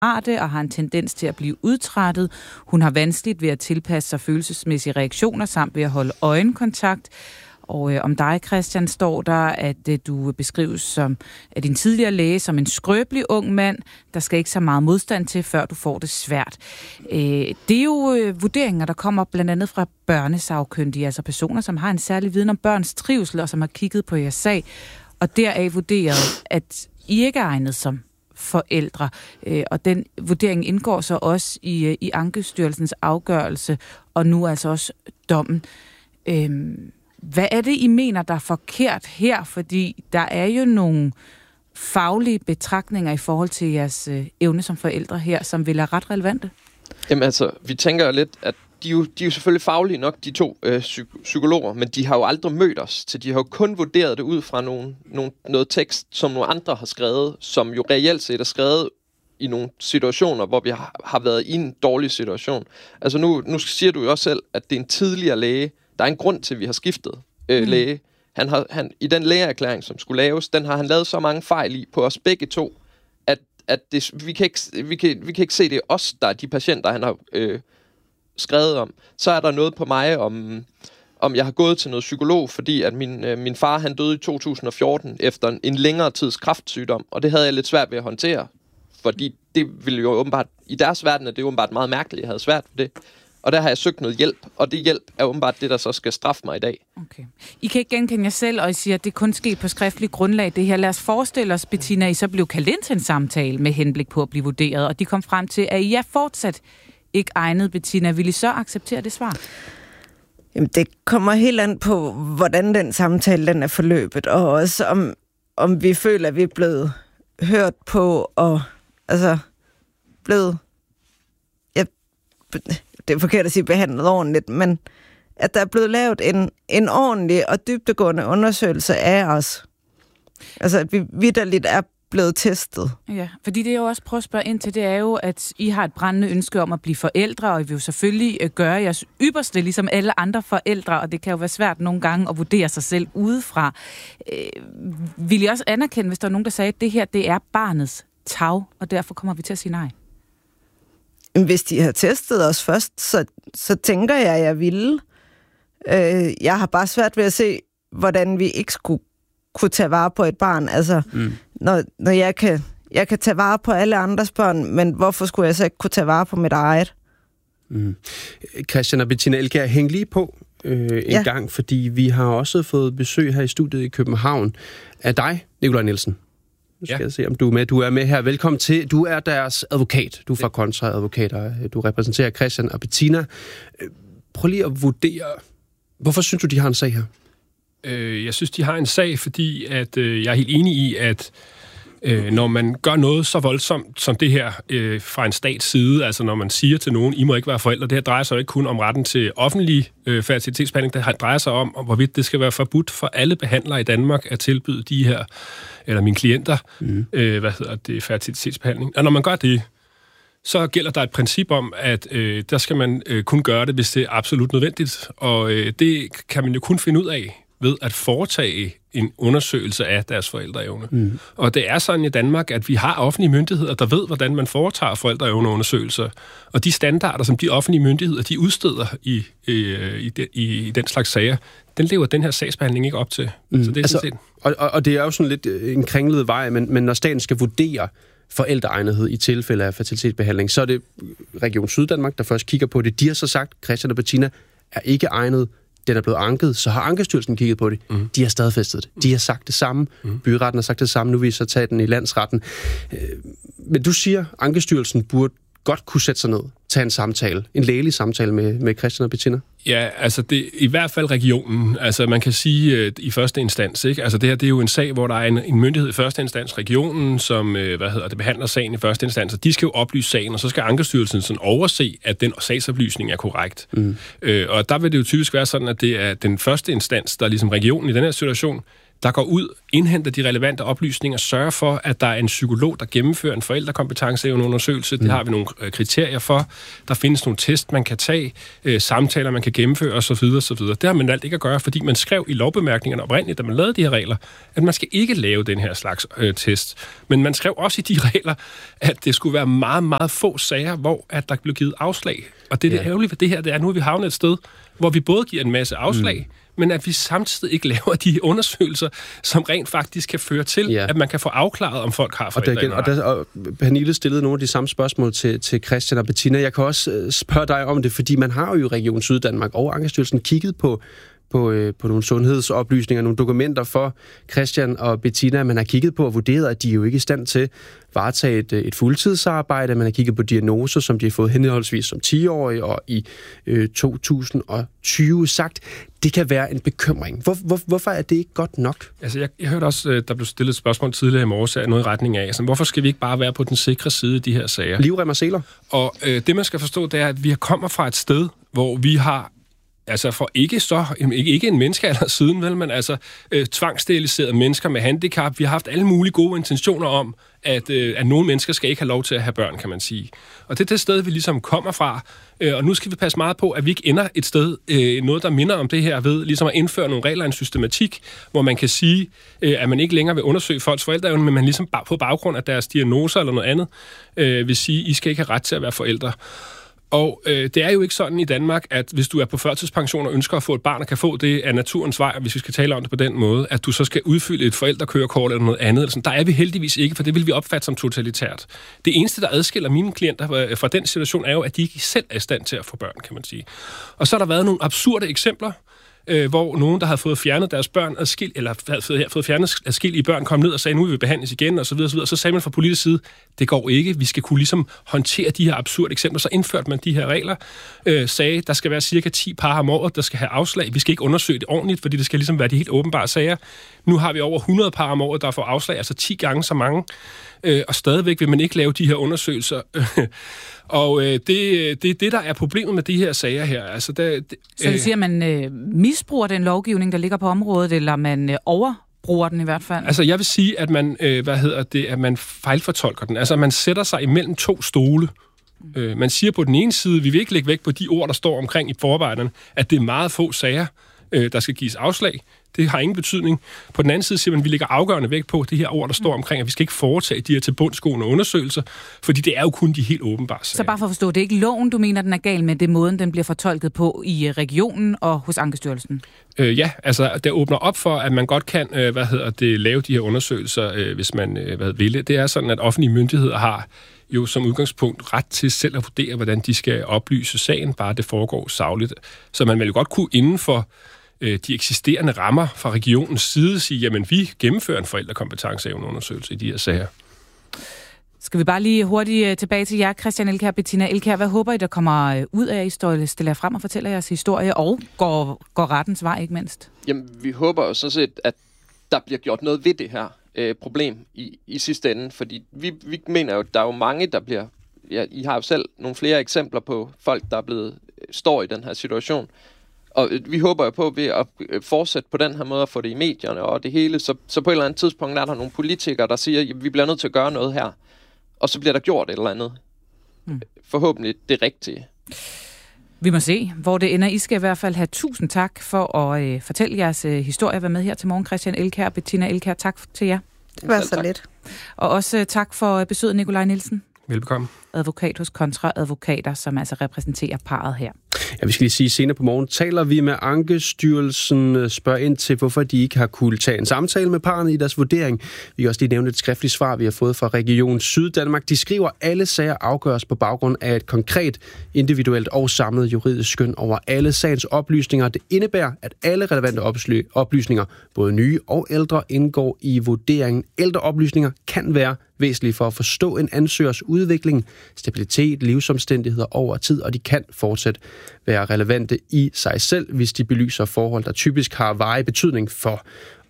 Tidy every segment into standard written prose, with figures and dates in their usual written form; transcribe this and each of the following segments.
og har en tendens til at blive udtrættet. Hun har vanskeligt ved at tilpasse sig følelsesmæssige reaktioner samt ved at holde øjenkontakt. Og om dig, Christian, står der, at du beskrives som af din tidligere læge som en skrøbelig ung mand. Der skal ikke så meget modstand til, før du får det svært. Det er jo vurderinger, der kommer blandt andet fra børnesagkyndige, altså personer, som har en særlig viden om børns trivsel, og som har kigget på jeres sag, og deraf vurderet, at I ikke er egnet som forældre. Og den vurdering indgår så også i Ankestyrelsens afgørelse, og nu altså også dommen. Hvad er det, I mener, der er forkert her? Fordi der er jo nogle faglige betragtninger i forhold til jeres evne som forældre her, som vil være ret relevante. Jamen altså, vi tænker jo lidt, at de er jo selvfølgelig faglige nok, de to psykologer, men de har jo aldrig mødt os, så de har jo kun vurderet det ud fra noget tekst, som nogle andre har skrevet, som jo reelt set er skrevet i nogle situationer, hvor vi har været i en dårlig situation. Altså nu siger du jo også selv, at det er en tidligere læge. Der er en grund til, at vi har skiftet læge. Han, i den lægeerklæring, som skulle laves, den har han lavet så mange fejl i på os begge to, at vi kan ikke se, det er os, der er de patienter, han har skrevet om. Så er der noget på mig om jeg har gået til noget psykolog, fordi at min far han døde i 2014 efter en længere tids kræftsygdom, og det havde jeg lidt svært ved at håndtere, fordi det ville jo åbenbart, i deres verden er det åbenbart meget mærkeligt, jeg havde svært ved det. Og der har jeg søgt noget hjælp, og det hjælp er åbenbart det, der så skal straffe mig i dag. Okay. I kan ikke genkende jer selv, og I siger, at det kun sker på skriftlig grundlag, det her. Lad os forestille os, Bettina, I så blev kaldt ind til en samtale med henblik på at blive vurderet, og de kom frem til, at I er fortsat ikke egnet, Bettina. Vil I så acceptere det svar? Jamen, det kommer helt an på, hvordan den samtale den er forløbet, og også om vi føler, at vi er blevet hørt på, og altså blevet... det er forkert at sige behandlet ordentligt, men at der er blevet lavet en ordentlig og dybdegående undersøgelse af os. Altså, at vi vitterligt er blevet testet. Ja, fordi det jeg jo også prøver at spørge ind til, det er jo, at I har et brændende ønske om at blive forældre, og I vil jo selvfølgelig gøre jeres ypperste, ligesom alle andre forældre, og det kan jo være svært nogle gange at vurdere sig selv udefra. Vil I også anerkende, hvis der er nogen, der sagde, at det her, det er barnets tag, og derfor kommer vi til at sige nej? Hvis de har testet os først, så tænker jeg, at jeg ville. Jeg har bare svært ved at se, hvordan vi ikke skulle kunne tage vare på et barn. Altså, når jeg kan tage vare på alle andres børn, men hvorfor skulle jeg så ikke kunne tage vare på mit eget? Christian og Bettina Elkjær, hæng lige på en gang, fordi vi har også fået besøg her i studiet i København af dig, Nikolaj Nielsen. Nu skal jeg se, om du er med. Du er med her. Velkommen til. Du er deres advokat. Du er fra Kontra Advokater. Du repræsenterer Christian og Bettina. Prøv lige at vurdere. Hvorfor synes du, de har en sag her? Jeg synes, de har en sag, fordi at, jeg er helt enig i, at når man gør noget så voldsomt som det her fra en stats side, altså når man siger til nogen, I må ikke være forældre, det her drejer sig jo ikke kun om retten til offentlig fertilitetsbehandling, det drejer sig om, hvorvidt det skal være forbudt for alle behandlere i Danmark at tilbyde de her, eller mine klienter, fertilitetsbehandling. Og når man gør det, så gælder der et princip om, at der skal man kun gøre det, hvis det er absolut nødvendigt, og det kan man jo kun finde ud af ved at foretage en undersøgelse af deres forældreevne. Og det er sådan i Danmark, at vi har offentlige myndigheder, der ved, hvordan man foretager forældreevneundersøgelser. Og de standarder, som de offentlige myndigheder, de udsteder i den slags sager, den lever den her sagsbehandling ikke op til. Så det er sådan set. Og det er jo sådan lidt en kringlet vej, men når staten skal vurdere forældreegnethed i tilfælde af fertilitetsbehandling, så er det Region Syddanmark, der først kigger på det. De har så sagt, Christian og Bettina er ikke egnet. Den er blevet anket, så har Ankestyrelsen kigget på det. De har stadfæstet det. De har sagt det samme. Byretten har sagt det samme. Nu vil vi så tage den i landsretten. Men du siger, Ankestyrelsen burde godt kunne sætte sig ned, tage en samtale, en lægelig samtale med Christian og Bettina? Ja, altså det i hvert fald regionen. Altså man kan sige i første instans, ikke? Altså det her, det er jo en sag, hvor der er en myndighed i første instans, regionen, som behandler sagen i første instans, og de skal jo oplyse sagen, og så skal Ankestyrelsen sådan overse, at den sagsoplysning er korrekt. Og der vil det jo typisk være sådan, at det er den første instans, der ligesom regionen i den her situation, der går ud, indhenter de relevante oplysninger, sørger for, at der er en psykolog, der gennemfører en forældrekompetenceevneundersøgelse. Det har vi nogle kriterier for. Der findes nogle test, man kan tage, samtaler, man kan gennemføre osv. osv. Det har man valgt ikke at gøre, fordi man skrev i lovbemærkningerne oprindeligt, da man lavede de her regler, at man skal ikke lave den her slags test. Men man skrev også i de regler, at det skulle være meget, meget få sager, hvor at der blev givet afslag. Og det ærgerlige ved det her, det er, nu er vi havnet et sted, hvor vi både giver en masse afslag, men at vi samtidig ikke laver de undersøgelser, som rent faktisk kan føre til, at man kan få afklaret, om folk har forældre. Og Pernille stillede nogle af de samme spørgsmål til Christian og Bettina. Jeg kan også spørge dig om det, fordi man har jo i Region Syddanmark og Ankestyrelsen kigget på nogle sundhedsoplysninger, nogle dokumenter for Christian og Bettina. Man har kigget på og vurderet, at de jo ikke er i stand til at varetage et fuldtidsarbejde. Man har kigget på diagnoser, som de har fået henholdsvis som 10-årige og i 2020 sagt. Det kan være en bekymring. Hvorfor er det ikke godt nok? Altså, jeg hørte også, der blev stillet et spørgsmål tidligere i morges, noget i retning af, altså, hvorfor skal vi ikke bare være på den sikre side i de her sager? Livrem og seler. Og det, man skal forstå, det er, at vi kommer fra et sted, hvor vi har altså for ikke en menneskealder siden, vel, men altså tvangssteriliseret mennesker med handicap. Vi har haft alle mulige gode intentioner om, at nogle mennesker skal ikke have lov til at have børn, kan man sige. Og det er det sted, vi ligesom kommer fra. Og nu skal vi passe meget på, at vi ikke ender et sted, noget der minder om det her ved, ligesom at indføre nogle regler, en systematik, hvor man kan sige, at man ikke længere vil undersøge folks forældreevne, men man ligesom på baggrund af deres diagnoser eller noget andet, vil sige, I skal ikke have ret til at være forældre. Og det er jo ikke sådan i Danmark, at hvis du er på førtidspension og ønsker at få et barn og kan få det af naturens vej, hvis vi skal tale om det på den måde, at du så skal udfylde et forældrekørekort eller noget andet. Eller sådan. Der er vi heldigvis ikke, for det vil vi opfatte som totalitært. Det eneste, der adskiller mine klienter fra den situation, er jo, at de ikke selv er i stand til at få børn, kan man sige. Og så har der været nogle absurde eksempler, hvor nogen, der havde fået fjernet deres børn adskilt, eller havde fået fjernet adskillige børn, kom ned og sagde, nu vil vi behandles igen, og så videre, og så videre. Så sagde man fra politisk side, det går ikke, vi skal kunne ligesom håndtere de her absurde eksempler. Så indførte man de her regler, sagde, der skal være cirka 10 par om året, der skal have afslag. Vi skal ikke undersøge det ordentligt, fordi det skal ligesom være de helt åbenbare sager. Nu har vi over 100 par om året, der får afslag, altså 10 gange så mange. Og stadigvæk vil man ikke lave de her undersøgelser. Og det er det, der er problemet med de her sager her. Altså, så du siger, at man misbruger den lovgivning, der ligger på området, eller man overbruger den i hvert fald? Altså, jeg vil sige, at man, at man fejlfortolker den. Altså, man sætter sig imellem to stole. Man siger på den ene side, vi vil ikke lægge vægt på de ord, der står omkring i forarbejderne, at det er meget få sager, der skal gives afslag. Det har ingen betydning. På den anden side siger man, at vi lægger afgørende vægt på de her ord, der står omkring, at vi skal ikke foretage de her tilbundsgående undersøgelser, fordi det er jo kun de helt åbenbare sager. Så bare for at forstå, det er ikke loven, du mener, den er gal med, det måden, den bliver fortolket på i regionen og hos Ankestyrelsen? Ja, altså det åbner op for, at man godt kan lave de her undersøgelser, hvis man vil. Det er sådan, at offentlige myndigheder har jo som udgangspunkt ret til selv at vurdere, hvordan de skal oplyse sagen, bare det foregår sagligt. Så man vil jo godt kunne inden for de eksisterende rammer fra regionens side sige, jamen vi gennemfører en forældrekompetenceevneundersøgelse i de her sager. Skal vi bare lige hurtigt tilbage til jer, Christian Elkjær og Bettina Elkjær. Hvad håber I, der kommer ud af historien? Stiller jer frem og fortæller jeres historie, og går rettens vej, ikke mindst? Jamen, vi håber jo sådan set, at der bliver gjort noget ved det her problem i sidste ende, fordi vi mener jo, at der er jo mange, der bliver... Ja, I har jo selv nogle flere eksempler på folk, der står i den her situation. Og vi håber jo på ved at fortsætte på den her måde at få det i medierne og det hele, så på et eller andet tidspunkt er der nogle politikere, der siger, at vi bliver nødt til at gøre noget her. Og så bliver der gjort et eller andet. Forhåbentlig det rigtige. Vi må se, hvor det ender. I skal i hvert fald have 1000 tak for at fortælle jeres historie og være med her til morgen. Christian Elkjær og Bettina Elkjær, tak til jer. Det var så lidt. Og også tak for besøget, Nikolaj Nielsen. Velbekomme. Advokat hos Kontra Advokater, som altså repræsenterer parret her. Ja, vi skal lige sige, senere på morgen taler vi med Ankestyrelsen, spørger ind til, hvorfor de ikke har kunnet tage en samtale med parrene i deres vurdering. Vi kan også lige nævne et skriftligt svar, vi har fået fra Region Syddanmark. De skriver, at alle sager afgøres på baggrund af et konkret, individuelt og samlet juridisk skøn over alle sagens oplysninger. Det indebærer, at alle relevante oplysninger, både nye og ældre, indgår i vurderingen. Ældre oplysninger kan være væsentlige for at forstå en ansøgers udvikling, stabilitet, livsomstændigheder over tid, og de kan fortsat være relevante i sig selv, hvis de belyser forhold, der typisk har varig betydning for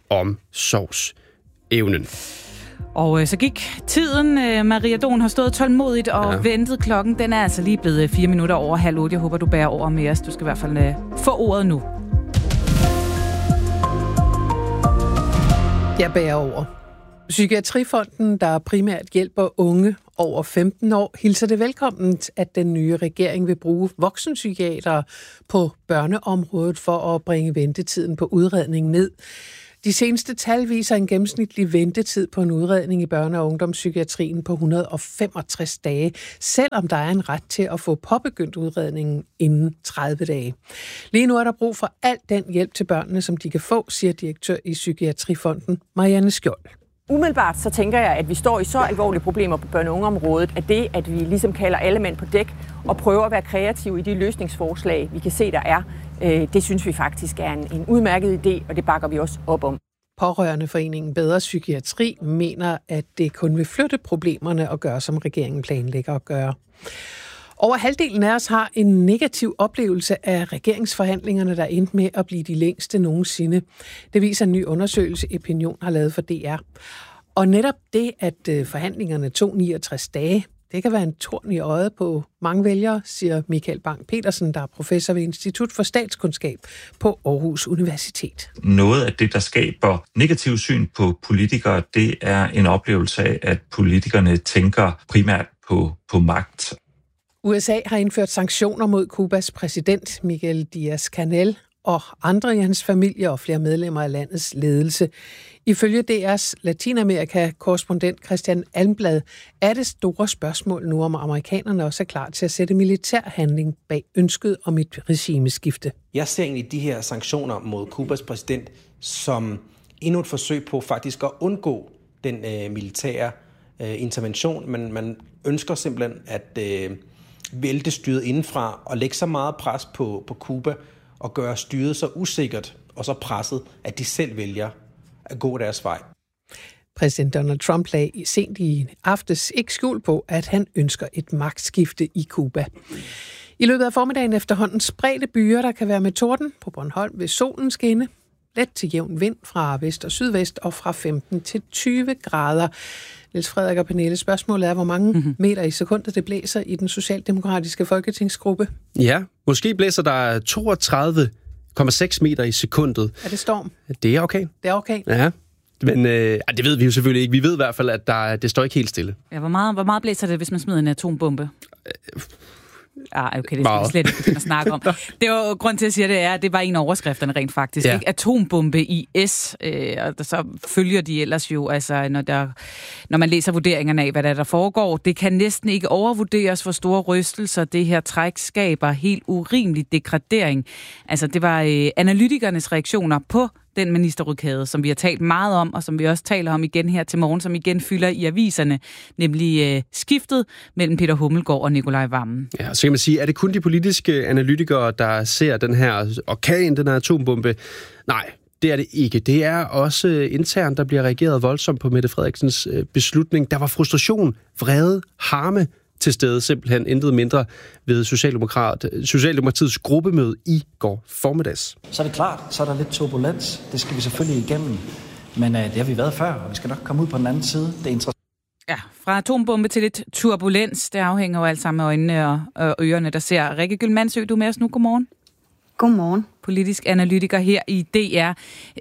omsorgsevnen. Og så gik tiden. Maria Don har stået tålmodigt og ventet. Klokken den er altså lige blevet 4 minutter over 7:30. Jeg håber, du bærer over med os. Du skal i hvert fald få ordet nu. Jeg bærer over. Psykiatrifonden, der primært hjælper unge over 15 år, hilser det velkommen, at den nye regering vil bruge voksenpsykiatere på børneområdet for at bringe ventetiden på udredning ned. De seneste tal viser en gennemsnitlig ventetid på en udredning i børne- og ungdomspsykiatrien på 165 dage, selvom der er en ret til at få påbegyndt udredningen inden 30 dage. Lige nu er der brug for al den hjælp til børnene, som de kan få, siger direktør i Psykiatrifonden, Marianne Skjold. Umiddelbart så tænker jeg, at vi står i så alvorlige problemer på børne- og ungeområdet, at det, at vi ligesom kalder alle mænd på dæk og prøver at være kreative i de løsningsforslag, vi kan se, der er, det synes vi faktisk er en udmærket idé, og det bakker vi også op om. Pårørendeforeningen Bedre Psykiatri mener, at det kun vil flytte problemerne og gøre, som regeringen planlægger at gøre. Over halvdelen af os har en negativ oplevelse af regeringsforhandlingerne, der endte med at blive de længste nogensinde. Det viser en ny undersøgelse, Opinion har lavet for DR. Og netop det, at forhandlingerne tog 69 dage, det kan være en torn i øjet på mange vælgere, siger Michael Bang-Petersen, der er professor ved Institut for Statskundskab på Aarhus Universitet. Noget af det, der skaber negativ syn på politikere, det er en oplevelse af, at politikerne tænker primært på magt. USA har indført sanktioner mod Kubas præsident Miguel Díaz-Canel og andre i hans familie og flere medlemmer af landets ledelse. Ifølge DR's Latinamerika-korrespondent Christian Almblad er det store spørgsmål nu, om amerikanerne også er klar til at sætte militær handling bag ønsket om et regimeskifte. Jeg ser egentlig de her sanktioner mod Kubas præsident som endnu et forsøg på faktisk at undgå den militære intervention. Man ønsker simpelthen at vælte styret indenfra og lægge så meget pres på Kuba og gøre styret så usikkert og så presset, at de selv vælger at gå deres vej. Præsident Donald Trump lagde sent i aftes ikke skjul på, at han ønsker et magtskifte i Kuba. I løbet af formiddagen efterhånden spredte byer, der kan være med torden. På Bornholm vil solen skinne. Let til jævn vind fra vest og sydvest og fra 15 til 20 grader. Niels Frederik og Pernille, spørgsmålet er, hvor mange meter i sekundet det blæser i den socialdemokratiske folketingsgruppe? Ja, måske blæser der 32,6 meter i sekundet. Er det storm? Det er okay. Det er okay. Ja, men det ved vi jo selvfølgelig ikke. Vi ved i hvert fald, at det står ikke helt stille. Ja, hvor meget blæser det, hvis man smider en atombombe? Okay, det skal vi slet ikke begynde at snakke om. Det er jo grund til at sige, det var en af overskrifterne rent faktisk. Ja. Ikke? Atombombe i S, og så følger de ellers jo, altså når man læser vurderingerne af, hvad der foregår. Det kan næsten ikke overvurderes, hvor store rystelser det her træk skaber. Helt urimelig degradering. Altså det var analytikernes reaktioner på den ministerrokade, som vi har talt meget om, og som vi også taler om igen her til morgen, som igen fylder i aviserne, nemlig skiftet mellem Peter Hummelgaard og Nikolaj Wammen. Ja, så kan man sige, er det kun de politiske analytikere, der ser den her orkan, den her atombombe? Nej, det er det ikke. Det er også internt, der bliver reageret voldsomt på Mette Frederiksens beslutning. Der var frustration, vrede, harme til stede, simpelthen intet mindre ved Socialdemokratiets gruppemøde i går formiddags. Så er det klart, så er der lidt turbulens. Det skal vi selvfølgelig igennem. Men det har vi været før, og vi skal nok komme ud på den anden side. Det er interessant. Ja, fra atombombe til lidt turbulens. Det afhænger jo alt sammen af øjnene og ørerne, der ser. Rikke Gyldmandsø, du er med os nu. Godmorgen. Godmorgen. Politisk analytiker her i DR.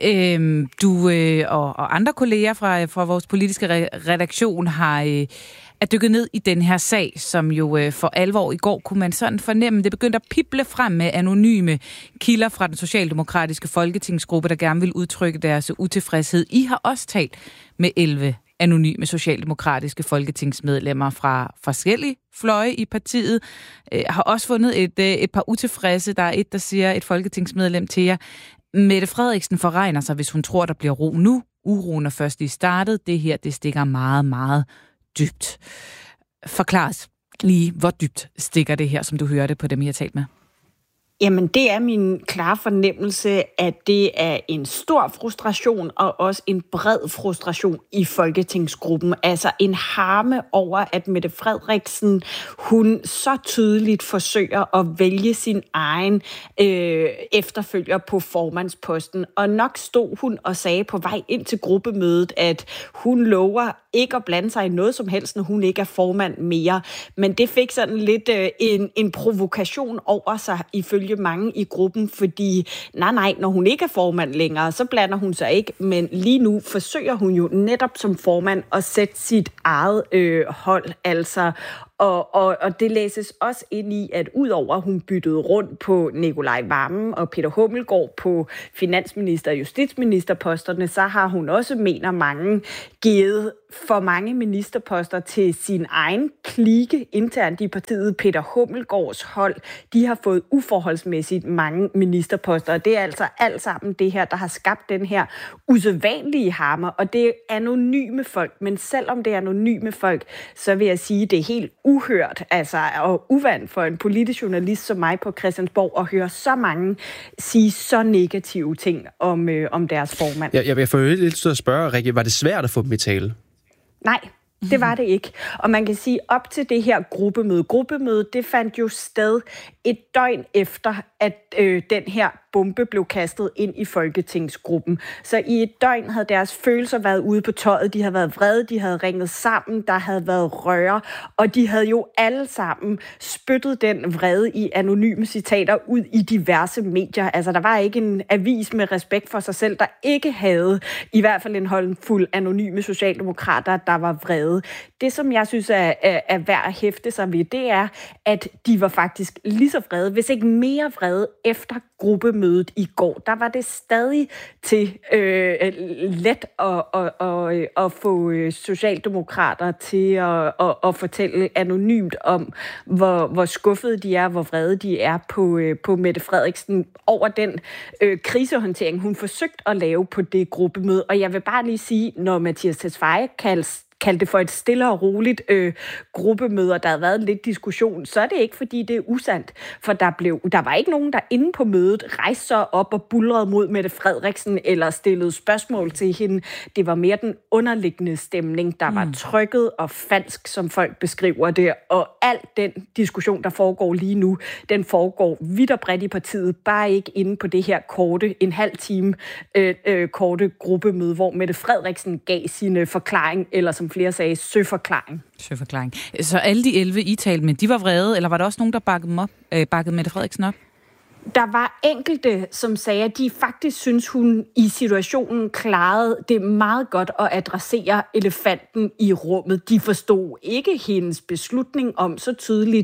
Du og andre kolleger fra vores politiske redaktion er dykket ned i den her sag, som jo for alvor i går kunne man sådan fornemme. Det begyndte at pible frem med anonyme kilder fra den socialdemokratiske folketingsgruppe, der gerne vil udtrykke deres utilfredshed. I har også talt med 11 anonyme socialdemokratiske folketingsmedlemmer fra forskellige fløje i partiet. Har også fundet et par utilfredse. Der er et, der siger, et folketingsmedlem til jer: Mette Frederiksen forregner sig, hvis hun tror, der bliver ro nu. Uroen er først lige startet. Det her, det stikker meget, meget dybt. Forklares lige, hvor dybt stikker det her, som du hører det på dem, I har talt med? Jamen, det er min klare fornemmelse, at det er en stor frustration og også en bred frustration i folketingsgruppen. Altså en harme over, at Mette Frederiksen, hun så tydeligt forsøger at vælge sin egen efterfølger på formandsposten. Og nok stod hun og sagde på vej ind til gruppemødet, at hun lover ikke at blande sig i noget som helst, når hun ikke er formand mere. Men det fik sådan lidt en provokation over sig, ifølge mange i gruppen, fordi nej, når hun ikke er formand længere, så blander hun sig ikke, men lige nu forsøger hun jo netop som formand at sætte sit eget hold, altså. Og det læses også ind i, at udover at hun byttede rundt på Nicolai Wammen og Peter Hummelgaard på finansminister- og justitsministerposterne, så har hun også, mener mange, givet for mange ministerposter til sin egen klike internt i partiet. Peter Hummelgaards hold, de har fået uforholdsmæssigt mange ministerposter, og det er altså alt sammen det her, der har skabt den her usædvanlige hammer, og det er anonyme folk, men selvom det er anonyme folk, så vil jeg sige, det er helt uhørt, altså, og uvandt for en politisk journalist som mig på Christiansborg at høre så mange sige så negative ting om deres formand. Jeg får jo lidt lyst til at spørge, Rikke, var det svært at få dem i tale? Nej, det var det ikke. Og man kan sige, op til det her gruppemøde, det fandt jo sted et døgn efter, at den her bombe blev kastet ind i folketingsgruppen. Så i et døgn havde deres følelser været ude på tøjet, de havde været vrede, de havde ringet sammen, der havde været røre, og de havde jo alle sammen spyttet den vrede i anonyme citater ud i diverse medier. Altså, der var ikke en avis med respekt for sig selv, der ikke havde i hvert fald en håndfuld anonyme socialdemokrater, der var vrede. Det, som jeg synes er værd at hæfte sig ved, det er, at de var faktisk lige så vrede, hvis ikke mere vrede, efter gruppemødet i går. Der var det stadig til let at få socialdemokrater til at fortælle anonymt om, hvor skuffede de er, hvor vrede de er på Mette Frederiksen over den krisehåndtering, hun forsøgte at lave på det gruppemøde. Og jeg vil bare lige sige, når Mattias Tesfaye kaldte det for et stille og roligt gruppemøde, og der havde været lidt diskussion, så er det ikke, fordi det er usandt. For der var ikke nogen, der inde på mødet rejste sig op og buldrede mod Mette Frederiksen eller stillede spørgsmål til hende. Det var mere den underliggende stemning, der var trykket og falsk, som folk beskriver det. Og al den diskussion, der foregår lige nu, den foregår vidt og bredt i partiet, bare ikke inde på det her en halv time korte gruppemøde, hvor Mette Frederiksen gav sin forklaring, eller som flere sagde, søforklaring. Så alle de 11 I talte med, de var vrede, eller var der også nogen, der bakkede Mette Frederiksen op? Der var enkelte, som sagde, at de faktisk synes, hun i situationen klarede det meget godt at adressere elefanten i rummet. De forstod ikke hendes beslutning om så tydeligt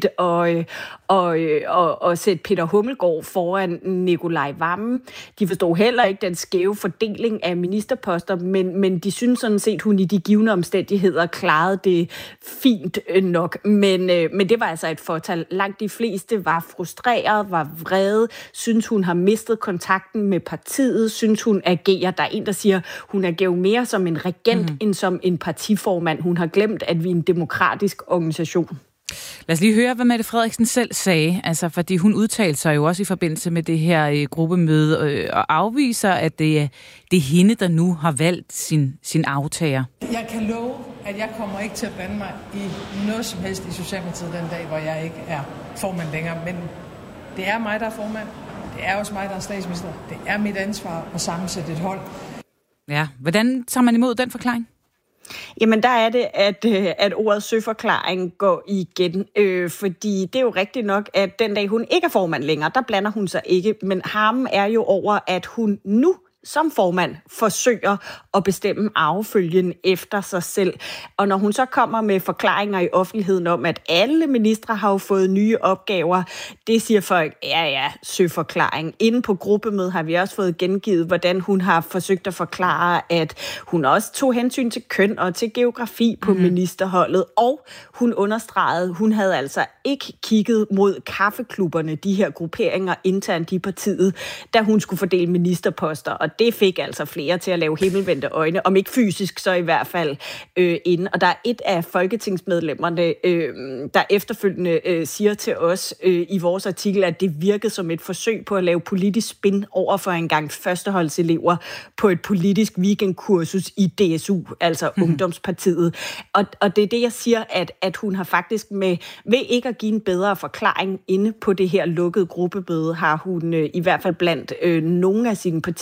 at sætte Peter Hummelgaard foran Nicolai Wammen. De forstod heller ikke den skæve fordeling af ministerposter, men de synes sådan set, hun i de givne omstændigheder klarede det fint nok. Men det var altså et fortal. Langt de fleste var frustreret, var vrede, synes hun har mistet kontakten med partiet, synes hun agerer. Der er en, der siger, hun agerer mere som en regent end som en partiformand. Hun har glemt, at vi er en demokratisk organisation. Lad os lige høre, hvad Mette Frederiksen selv sagde, altså fordi hun udtalte sig jo også i forbindelse med det her gruppemøde og afviser, at det er hende, der nu har valgt sin aftager. Jeg kan love, at jeg kommer ikke til at blande mig i noget som helst i Socialdemokratiet den dag, hvor jeg ikke er formand længere, men det er mig, der er formand. Det er også mig, der er statsminister. Det er mit ansvar at sammensætte et hold. Ja, hvordan tager man imod den forklaring? Jamen, der er det, at ordet søforklaring går igen. Fordi det er jo rigtigt nok, at den dag, hun ikke er formand længere, der blander hun sig ikke. Men harmen er jo over, at hun nu som formand forsøger at bestemme arvefølgen efter sig selv. Og når hun så kommer med forklaringer i offentligheden om, at alle ministre har jo fået nye opgaver, det siger folk, ja, søforklaring. Inden på gruppemødet har vi også fået gengivet, hvordan hun har forsøgt at forklare, at hun også tog hensyn til køn og til geografi på ministerholdet, og hun understregede, hun havde altså ikke kigget mod kaffeklubberne, de her grupperinger internt i partiet, da hun skulle fordele ministerposter, og det fik altså flere til at lave himmelvendte øjne, om ikke fysisk, så i hvert fald inden. Og der er et af folketingsmedlemmerne, der efterfølgende siger til os i vores artikel, at det virkede som et forsøg på at lave politisk spin over for en gang førsteholdselever på et politisk weekendkursus i DSU, altså Ungdomspartiet. Og det er det, jeg siger, at hun har faktisk ved ikke at give en bedre forklaring inde på det her lukkede gruppemøde, har hun i hvert fald blandt nogle af sine partifæller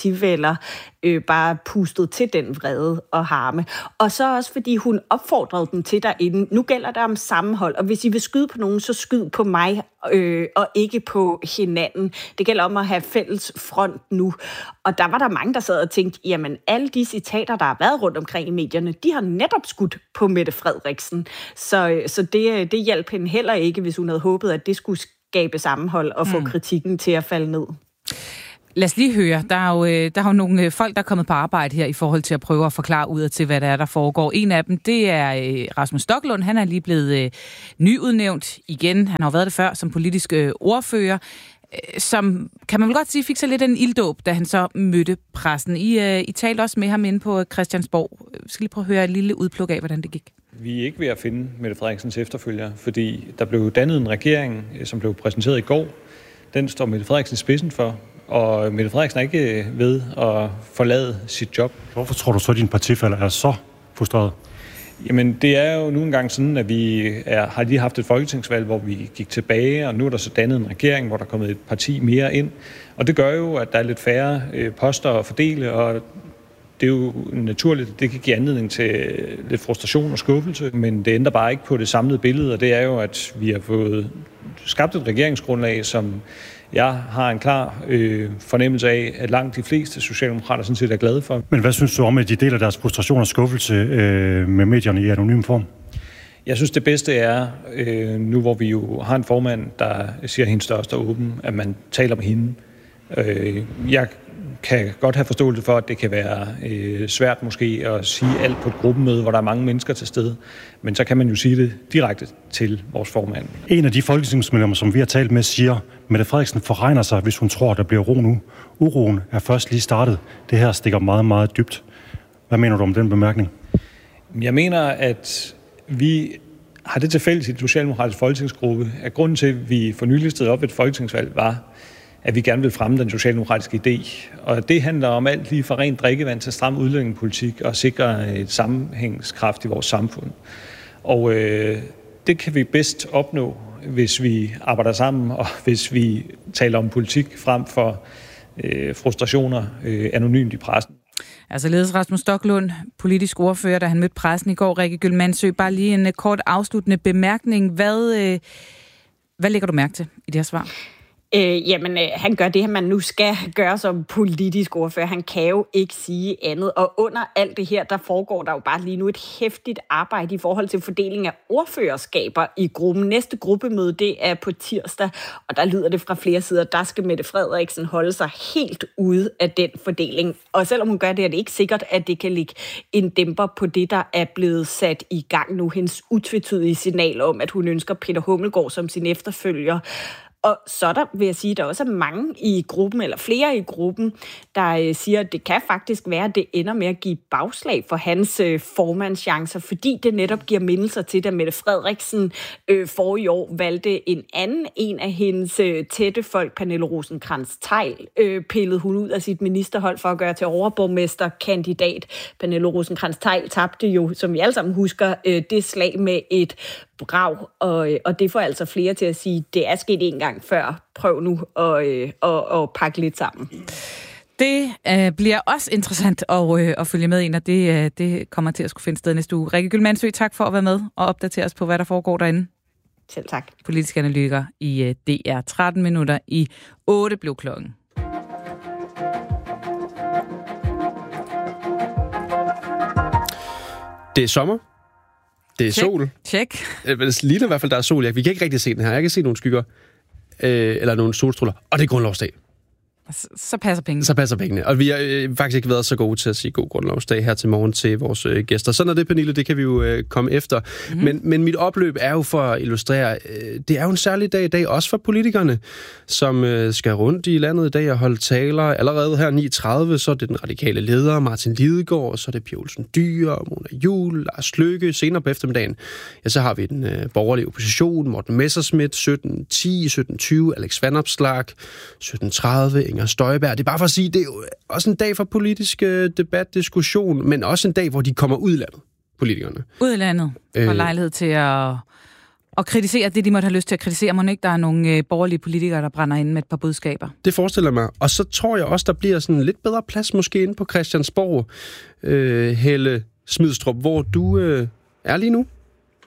eller bare pustet til den vrede og harme. Og så også fordi hun opfordrede dem til derinde, nu gælder der om sammenhold, og hvis I vil skyde på nogen, så skyd på mig og ikke på hinanden. Det gælder om at have fælles front nu. Og der var der mange, der sad og tænkte, jamen alle de citater, der har været rundt omkring i medierne, de har netop skudt på Mette Frederiksen. Så det hjalp hende heller ikke, hvis hun havde håbet, at det skulle skabe sammenhold og få kritikken til at falde ned. Lad os lige høre. Der er jo nogle folk, der er kommet på arbejde her i forhold til at prøve at forklare ud til, hvad der foregår. En af dem, det er Rasmus Stoklund. Han er lige blevet nyudnævnt igen. Han har været det før som politisk ordfører, som, kan man vel godt sige, fik så lidt en ilddåb, da han så mødte pressen. I talte også med ham inde på Christiansborg. Vi skal lige prøve at høre et lille udpluk af, hvordan det gik. Vi er ikke ved at finde Mette Frederiksens efterfølger, fordi der blev dannet en regering, som blev præsenteret i går. Den står Mette Frederiksen i spidsen for, og Mette Frederiksen er ikke ved at forlade sit job. Hvorfor tror du så, at dine partifæller er så frustreret? Jamen, det er jo nogle gange sådan, at vi har lige haft et folketingsvalg, hvor vi gik tilbage, og nu er der så dannet en regering, hvor der er kommet et parti mere ind. Og det gør jo, at der er lidt færre poster at fordele, og det er jo naturligt, det kan give anledning til lidt frustration og skuffelse, men det ændrer bare ikke på det samlede billede, og det er jo, at vi har fået skabt et regeringsgrundlag, som jeg har en klar fornemmelse af, at langt de fleste socialdemokrater sådan set er glade for. Men hvad synes du om, at de deler deres frustration og skuffelse med medierne i anonym form? Jeg synes, det bedste er, nu hvor vi jo har en formand, der siger hendes største åben, at man taler med hende. Jeg kan godt have forståelse for, at det kan være svært måske at sige alt på et gruppemøde, hvor der er mange mennesker til stede. Men så kan man jo sige det direkte til vores formand. En af de folketingsmedlemmer, som vi har talt med, siger, Mette Frederiksen forregner sig, hvis hun tror, der bliver ro nu. Uroen er først lige startet. Det her stikker meget, meget dybt. Hvad mener du om den bemærkning? Jeg mener, at vi har det til fælles i den socialdemokratiske folketingsgruppe, at grunden til, at vi for nylig stod op ved et folketingsvalg, var, at vi gerne vil fremme den socialdemokratiske idé. Og det handler om alt lige fra rent drikkevand til stram udlændingepolitik og sikre et sammenhængskraft i vores samfund. Og det kan vi bedst opnå, hvis vi arbejder sammen, og hvis vi taler om politik frem for frustrationer anonymt i pressen. Altså ledes Rasmus Stoklund, politisk ordfører, da han mødte pressen i går. Rikke Gyldmandsø, bare lige en kort afsluttende bemærkning. Hvad lægger du mærke til i det her svar? Han gør det, man nu skal gøre som politisk ordfører. Han kan jo ikke sige andet. Og under alt det her, der foregår der jo bare lige nu et heftigt arbejde i forhold til fordeling af ordførerskaber i gruppen. Næste gruppemøde, det er på tirsdag, og der lyder det fra flere sider, der skal Mette Frederiksen holde sig helt ude af den fordeling. Og selvom hun gør det, er det ikke sikkert, at det kan ligge en dæmper på det, der er blevet sat i gang nu. Hendes utvetydige signal om, at hun ønsker Peter Hummelgaard som sin efterfølger. Og så der vil jeg sige, at der også er mange i gruppen, eller flere i gruppen, der siger, at det kan faktisk være, at det ender med at give bagslag for hans formandschancer, fordi det netop giver mindelser til, at Mette Frederiksen forrige år valgte en af hendes tætte folk, Pernille Rosenkrantz-Theil, pillede hun ud af sit ministerhold for at gøre til overborgmesterkandidat. Pernille Rosenkrantz-Theil tabte jo, som vi alle sammen husker, det slag med et brag, og det får altså flere til at sige, det er sket en gang før. Prøv nu at pakke lidt sammen. Det bliver også interessant at følge med ind, og det kommer til at skulle finde sted næste uge. Rikke Gyldmandsø, tak for at være med og opdatere os på, hvad der foregår derinde. Selv tak. Politisk analytiker i DR. 13 minutter i 8 blev klokken. Det er sommer. Det er sol. Check. Det ligner i hvert fald, der er sol. Vi kan ikke rigtig se den her. Jeg kan se nogle skygger. Eller nogle solstråler. Og det er grundlovsdag. Så passer pengene. Så passer pengene. Og vi har faktisk ikke været så gode til at sige god grundlovsdag her til morgen til vores gæster. Sådan er det, Pernille, det kan vi jo komme efter. Mm-hmm. Men mit opløb er jo for at illustrere, det er jo en særlig dag i dag, også for politikerne, som skal rundt i landet i dag og holde taler. Allerede her 9.30, så er det den radikale leder, Martin Lidegaard, og så er det Pia Olsen Dyhr, Mona Juhl, Lars Løkke. Senere på eftermiddagen, ja, så har vi den borgerlige opposition, Morten Messerschmidt, 17.10, 17.20, Alex Vanopslagh, 17.30, Inger Støjberg. Det er bare for at sige, det er jo også en dag for politisk debat, diskussion, men også en dag, hvor de kommer ud i landet, politikerne. Ud i landet, og lejlighed til at Og kritisere det, de måtte have lyst til at kritisere. Må ikke der er nogle borgerlige politikere, der brænder ind med et par budskaber? Det forestiller mig. Og så tror jeg også, der bliver sådan lidt bedre plads måske inde på Christiansborg. Helle Smidstrup, hvor du er lige nu.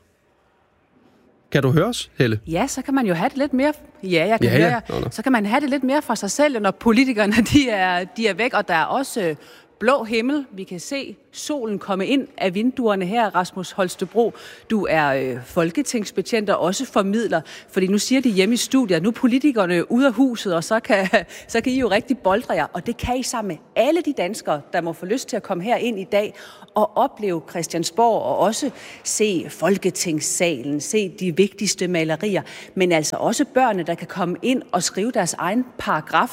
Kan du høre os, Helle? Ja, så kan man jo have det lidt mere... Ja, jeg kan høre jer. Så kan man have det lidt mere for sig selv, når politikerne de er væk, og der er også blå himmel. Vi kan se solen komme ind af vinduerne her, Rasmus Holstebro. Du er folketingsbetjent og også formidler, fordi nu siger de hjemme i studiet, nu er politikerne ude af huset, og så kan I jo rigtig boldre jer, og det kan I sammen med alle de danskere, der må få lyst til at komme her ind i dag og opleve Christiansborg og også se Folketingssalen, se de vigtigste malerier, men altså også børnene, der kan komme ind og skrive deres egen paragraf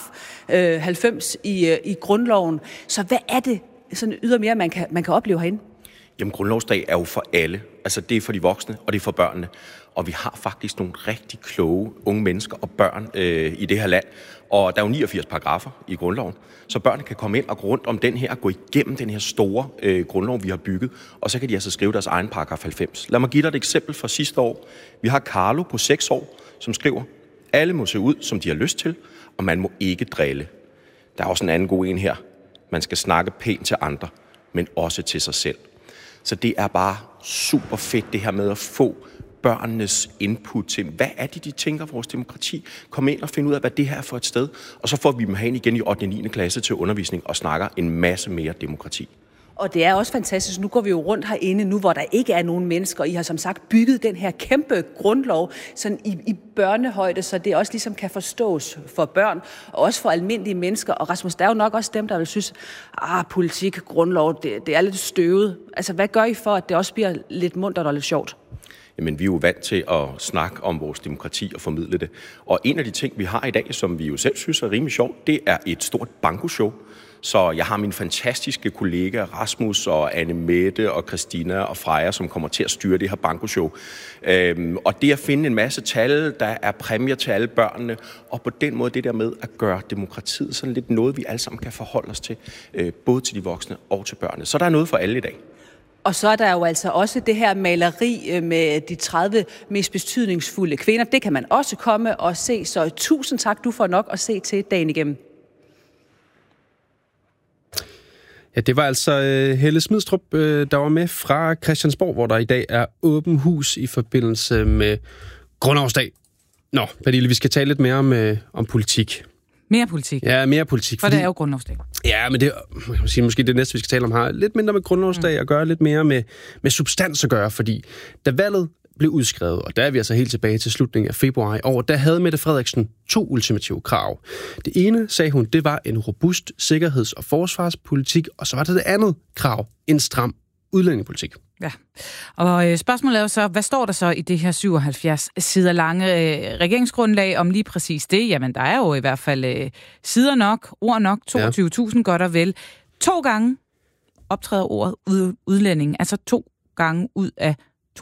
90 i grundloven. Så hvad er det sådan ydermere, man kan opleve herinde? Jamen, grundlovsdag er jo for alle. Altså, det er for de voksne, og det er for børnene. Og vi har faktisk nogle rigtig kloge unge mennesker og børn i det her land. Og der er jo 89 paragrafer i grundloven. Så børnene kan komme ind og gå rundt om den her, og gå igennem den her store grundlov, vi har bygget. Og så kan de altså skrive deres egen paragraf 90. Lad mig give dig et eksempel fra sidste år. Vi har Carlo på 6 år, som skriver, alle må se ud, som de har lyst til, og man må ikke drille. Der er også en anden god en her. Man skal snakke pænt til andre, men også til sig selv. Så det er bare super fedt, det her med at få børnenes input til, hvad er det, de tænker vores demokrati? Kom ind og find ud af, hvad det her er for et sted. Og så får vi dem hen igen i 8. og 9. klasse til undervisning og snakker en masse mere demokrati. Og det er også fantastisk. Nu går vi jo rundt herinde, nu hvor der ikke er nogen mennesker. I har som sagt bygget den her kæmpe grundlov sådan i børnehøjde, så det også ligesom kan forstås for børn og også for almindelige mennesker. Og Rasmus, der er jo nok også dem, der vil synes, politik, grundlov, det er lidt støvet. Altså, hvad gør I for, at det også bliver lidt muntert og lidt sjovt? Jamen, vi er jo vant til at snakke om vores demokrati og formidle det. Og en af de ting, vi har i dag, som vi jo selv synes er rimelig sjovt, det er et stort bankoshow. Så jeg har mine fantastiske kollegaer, Rasmus og Anne Mette og Christina og Freja, som kommer til at styre det her bankoshow. Og det at finde en masse tal, der er præmier til alle børnene, og på den måde det der med at gøre demokratiet sådan lidt noget, vi alle sammen kan forholde os til, både til de voksne og til børnene. Så der er noget for alle i dag. Og så er der jo altså også det her maleri med de 30 mest betydningsfulde kvinder. Det kan man også komme og se, så tusind tak, du får nok at se til dagen igennem. Ja, det var altså Helle Smidstrup, der var med fra Christiansborg, hvor der i dag er åben hus i forbindelse med Grundlovsdag. Nå, Pernille, vi skal tale lidt mere om politik. Mere politik? Ja, mere politik. For det er jo Grundlovsdag. Ja, men det man kan sige, måske det næste, vi skal tale om her, lidt mindre med Grundlovsdag og gøre lidt mere med substans at gøre, fordi da valget blev udskrevet, og der er vi altså helt tilbage til slutningen af februar i år, der havde Mette Frederiksen 2 ultimative krav. Det ene, sagde hun, det var en robust sikkerheds- og forsvarspolitik, og så var det andet krav, en stram udlændingepolitik. Ja, og spørgsmålet er jo så, hvad står der så i det her 77 sider lange regeringsgrundlag om lige præcis det? Jamen, der er jo i hvert fald sider nok, ord nok, 22.000 godt og vel. 2 gange optræder ordet udlænding, altså 2 gange ud af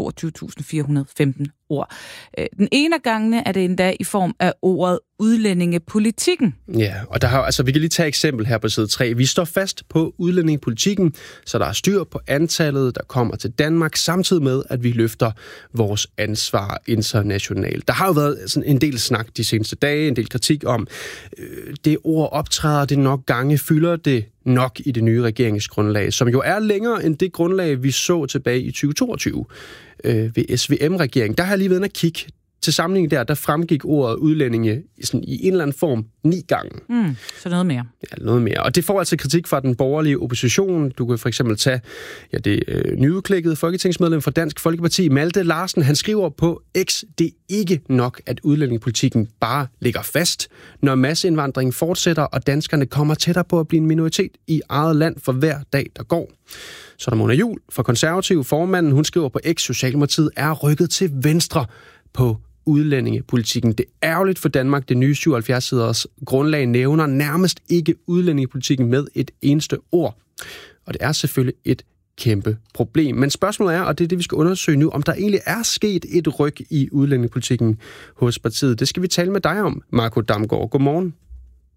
22.415 ord. Den ene af gangene er det endda i form af ordet udlændingepolitikken. Ja, og der har altså, vi kan lige tage et eksempel her på side 3. Vi står fast på udlændingepolitikken, så der er styr på antallet, der kommer til Danmark, samtidig med, at vi løfter vores ansvar internationalt. Der har jo været sådan en del snak de seneste dage, en del kritik om, det ord optræder det nok gange, fylder det nok i det nye regeringsgrundlag, som jo er længere end det grundlag, vi så tilbage i 2022 ved SVM-regeringen. Der har jeg lige været inde at kigge. Til sammenligning der fremgik ordet udlændinge sådan i en eller anden form 9 gange. Så noget mere. Ja, noget mere. Og det får altså kritik fra den borgerlige opposition. Du kan for eksempel tage det nyudklikkede folketingsmedlem fra Dansk Folkeparti, Malte Larsen. Han skriver på X, det er ikke nok, at udlændingepolitikken bare ligger fast, når masseindvandringen fortsætter, og danskerne kommer tættere på at blive en minoritet i eget land for hver dag, der går. Så der Mona Juhl fra Konservative formanden, hun skriver på X, Socialdemokratiet er rykket til venstre på udlændingepolitikken. Det er ærgerligt for Danmark. Det nye 77-siders grundlag nævner nærmest ikke udlændingepolitikken med et eneste ord. Og det er selvfølgelig et kæmpe problem. Men spørgsmålet er, og det er det, vi skal undersøge nu, om der egentlig er sket et ryk i udlændingepolitikken hos partiet. Det skal vi tale med dig om, Marco Damgaard. Godmorgen.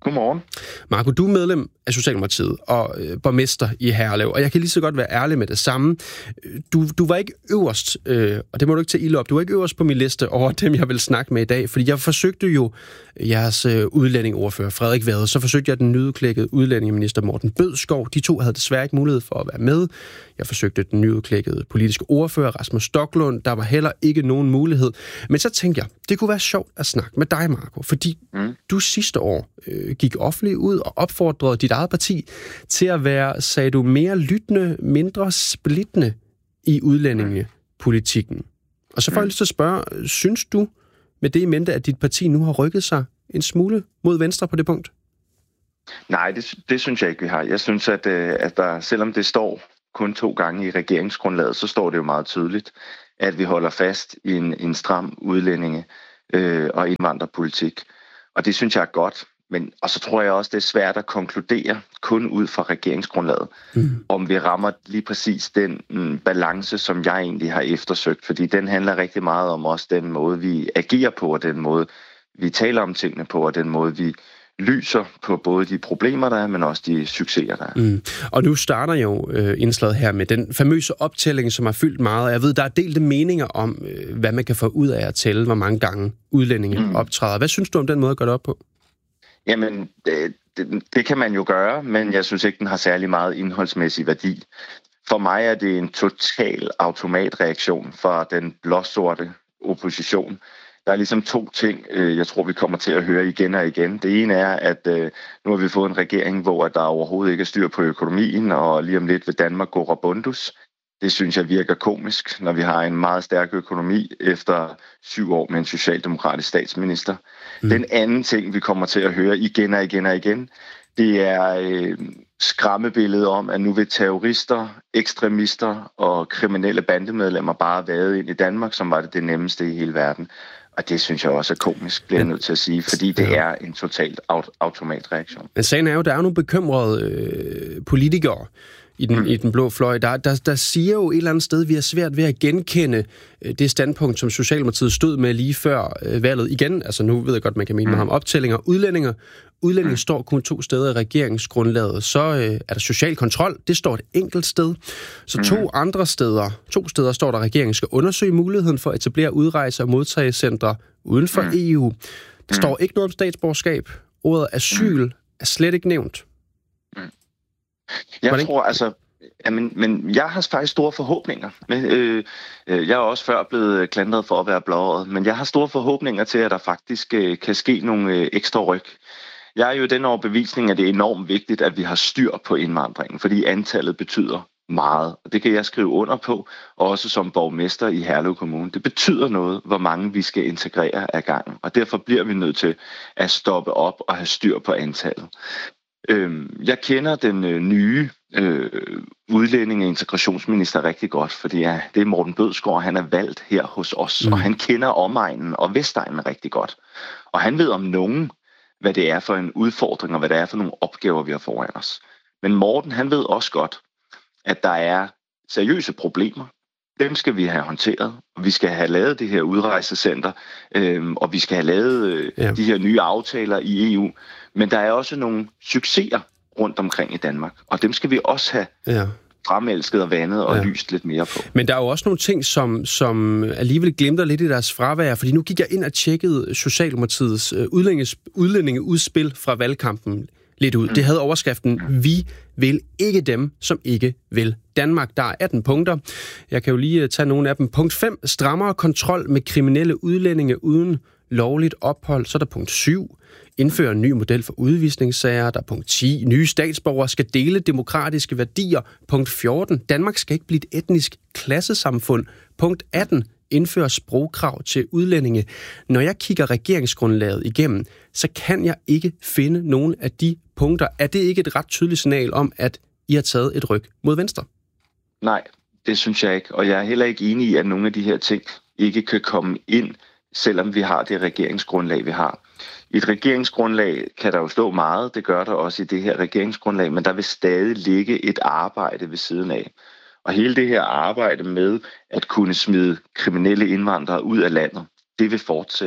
Godmorgen. Marco, du er medlem af Socialdemokratiet og borgmester i Herlev, og jeg kan lige så godt være ærlig med det samme. Du var ikke øverst, og det må du ikke tage ilde op, du var ikke øverst på min liste over dem, jeg vil snakke med i dag, fordi jeg forsøgte jo jeres udlændingeordfører, Frederik Vad, så forsøgte jeg den nyudklækkede udlændingeminister Morten Bødskov. De to havde desværre ikke mulighed for at være med. Jeg forsøgte den nyudklækkede politiske ordfører, Rasmus Stoklund. Der var heller ikke nogen mulighed. Men så tænkte jeg, det kunne være sjovt at snakke med dig, Marco, fordi du sidste år gik offentligt ud og opfordrede dit eget parti til at være, sagde du, mere lyttende, mindre splittende i udlændingepolitikken. Og så får jeg lyst til at spørge, synes du med det i mente, at dit parti nu har rykket sig en smule mod venstre på det punkt? Nej, det synes jeg ikke, vi har. Jeg synes, at der, selvom det står kun 2 gange i regeringsgrundlaget, så står det jo meget tydeligt, at vi holder fast i en stram udlændinge- og indvandrerpolitik. Og det synes jeg er godt. Og så tror jeg også, det er svært at konkludere kun ud fra regeringsgrundlaget, om vi rammer lige præcis den balance, som jeg egentlig har eftersøgt. Fordi den handler rigtig meget om også den måde, vi agerer på, og den måde, vi taler om tingene på, og den måde, vi lyser på både de problemer, der er, men også de succeser, der er. Og nu starter jo indslaget her med den famøse optælling, som har fyldt meget. Jeg ved, der er delte meninger om, hvad man kan få ud af at tælle, hvor mange gange udlændinge optræder. Hvad synes du om den måde at gøre det op på? Jamen, det kan man jo gøre, men jeg synes ikke, den har særlig meget indholdsmæssig værdi. For mig er det en total automatreaktion fra den blåsorte opposition. Der er ligesom 2 ting, jeg tror, vi kommer til at høre igen og igen. Det ene er, at nu har vi fået en regering, hvor der overhovedet ikke er styr på økonomien, og lige om lidt vil Danmark gå rabundus. Det synes jeg virker komisk, når vi har en meget stærk økonomi efter 7 år med en socialdemokratisk statsminister. Den anden ting, vi kommer til at høre igen og igen og igen, det er skræmmebilledet om, at nu vil terrorister, ekstremister og kriminelle bandemedlemmer bare vade ind i Danmark, som var det nemmeste i hele verden. Og det synes jeg også er komisk, bliver jeg nødt til at sige, fordi det er en totalt automatreaktion. Men sagen er jo, der er nogle bekymrede politikere i den blå fløj, der siger jo et eller andet sted, at vi har svært ved at genkende det standpunkt, som Socialdemokratiet stod med lige før valget. Igen, altså nu ved jeg godt, man kan mene om optællinger. Udlændinge står kun 2 steder i regeringsgrundlaget. Så er der social kontrol, det står et enkelt sted. Så 2 steder står der, at regeringen skal undersøge muligheden for at etablere udrejse- og modtagecentre uden for EU. Der står ikke noget om statsborgerskab. Ordet asyl er slet ikke nævnt. Jeg tror altså, men jeg har faktisk store forhåbninger. Jeg er også før blevet klandret for at være blåøjet, men jeg har store forhåbninger til, at der faktisk kan ske nogle ekstra ryk. Jeg er jo den overbevisning, at det er enormt vigtigt, at vi har styr på indvandringen, fordi antallet betyder meget. Og det kan jeg skrive under på, også som borgmester i Herlev Kommune. Det betyder noget, hvor mange vi skal integrere ad gangen, og derfor bliver vi nødt til at stoppe op og have styr på antallet. Jeg kender den nye udlændinge- og integrationsminister rigtig godt, fordi det er Morten Bødskov, han er valgt her hos os, og han kender omegnen og Vestegnen rigtig godt. Og han ved om nogen, hvad det er for en udfordring, og hvad det er for nogle opgaver, vi har foran os. Men Morten, han ved også godt, at der er seriøse problemer. Dem skal vi have håndteret, og vi skal have lavet det her udrejsecenter, og vi skal have lavet de her nye aftaler i EU. Men der er også nogle succeser rundt omkring i Danmark, og dem skal vi også have fremelsket og vandet og lyst lidt mere på. Men der er jo også nogle ting, som alligevel glemter lidt i deres fravær, fordi nu gik jeg ind og tjekkede Socialdemokratiets udlændingeudspil fra valgkampen lidt ud. Det havde overskriften, vi vil ikke dem, som ikke vil Danmark. Der er 18 punkter. Jeg kan jo lige tage nogle af dem. Punkt 5. Strammere kontrol med kriminelle udlændinge uden lovligt ophold. Så er der punkt 7. Indføre en ny model for udvisningssager. Der er punkt 10. Nye statsborgere skal dele demokratiske værdier. Punkt 14. Danmark skal ikke blive et etnisk klassesamfund. Punkt 18. Indføre sprogkrav til udlændinge. Når jeg kigger regeringsgrundlaget igennem, så kan jeg ikke finde nogen af de punkter. Er det ikke et ret tydeligt signal om, at I har taget et ryk mod venstre? Nej, det synes jeg ikke. Og jeg er heller ikke enig i, at nogle af de her ting ikke kan komme ind, selvom vi har det regeringsgrundlag, vi har. I et regeringsgrundlag kan der jo stå meget, det gør der også i det her regeringsgrundlag, men der vil stadig ligge et arbejde ved siden af. Og hele det her arbejde med at kunne smide kriminelle indvandrere ud af landet, det vil fortsætte.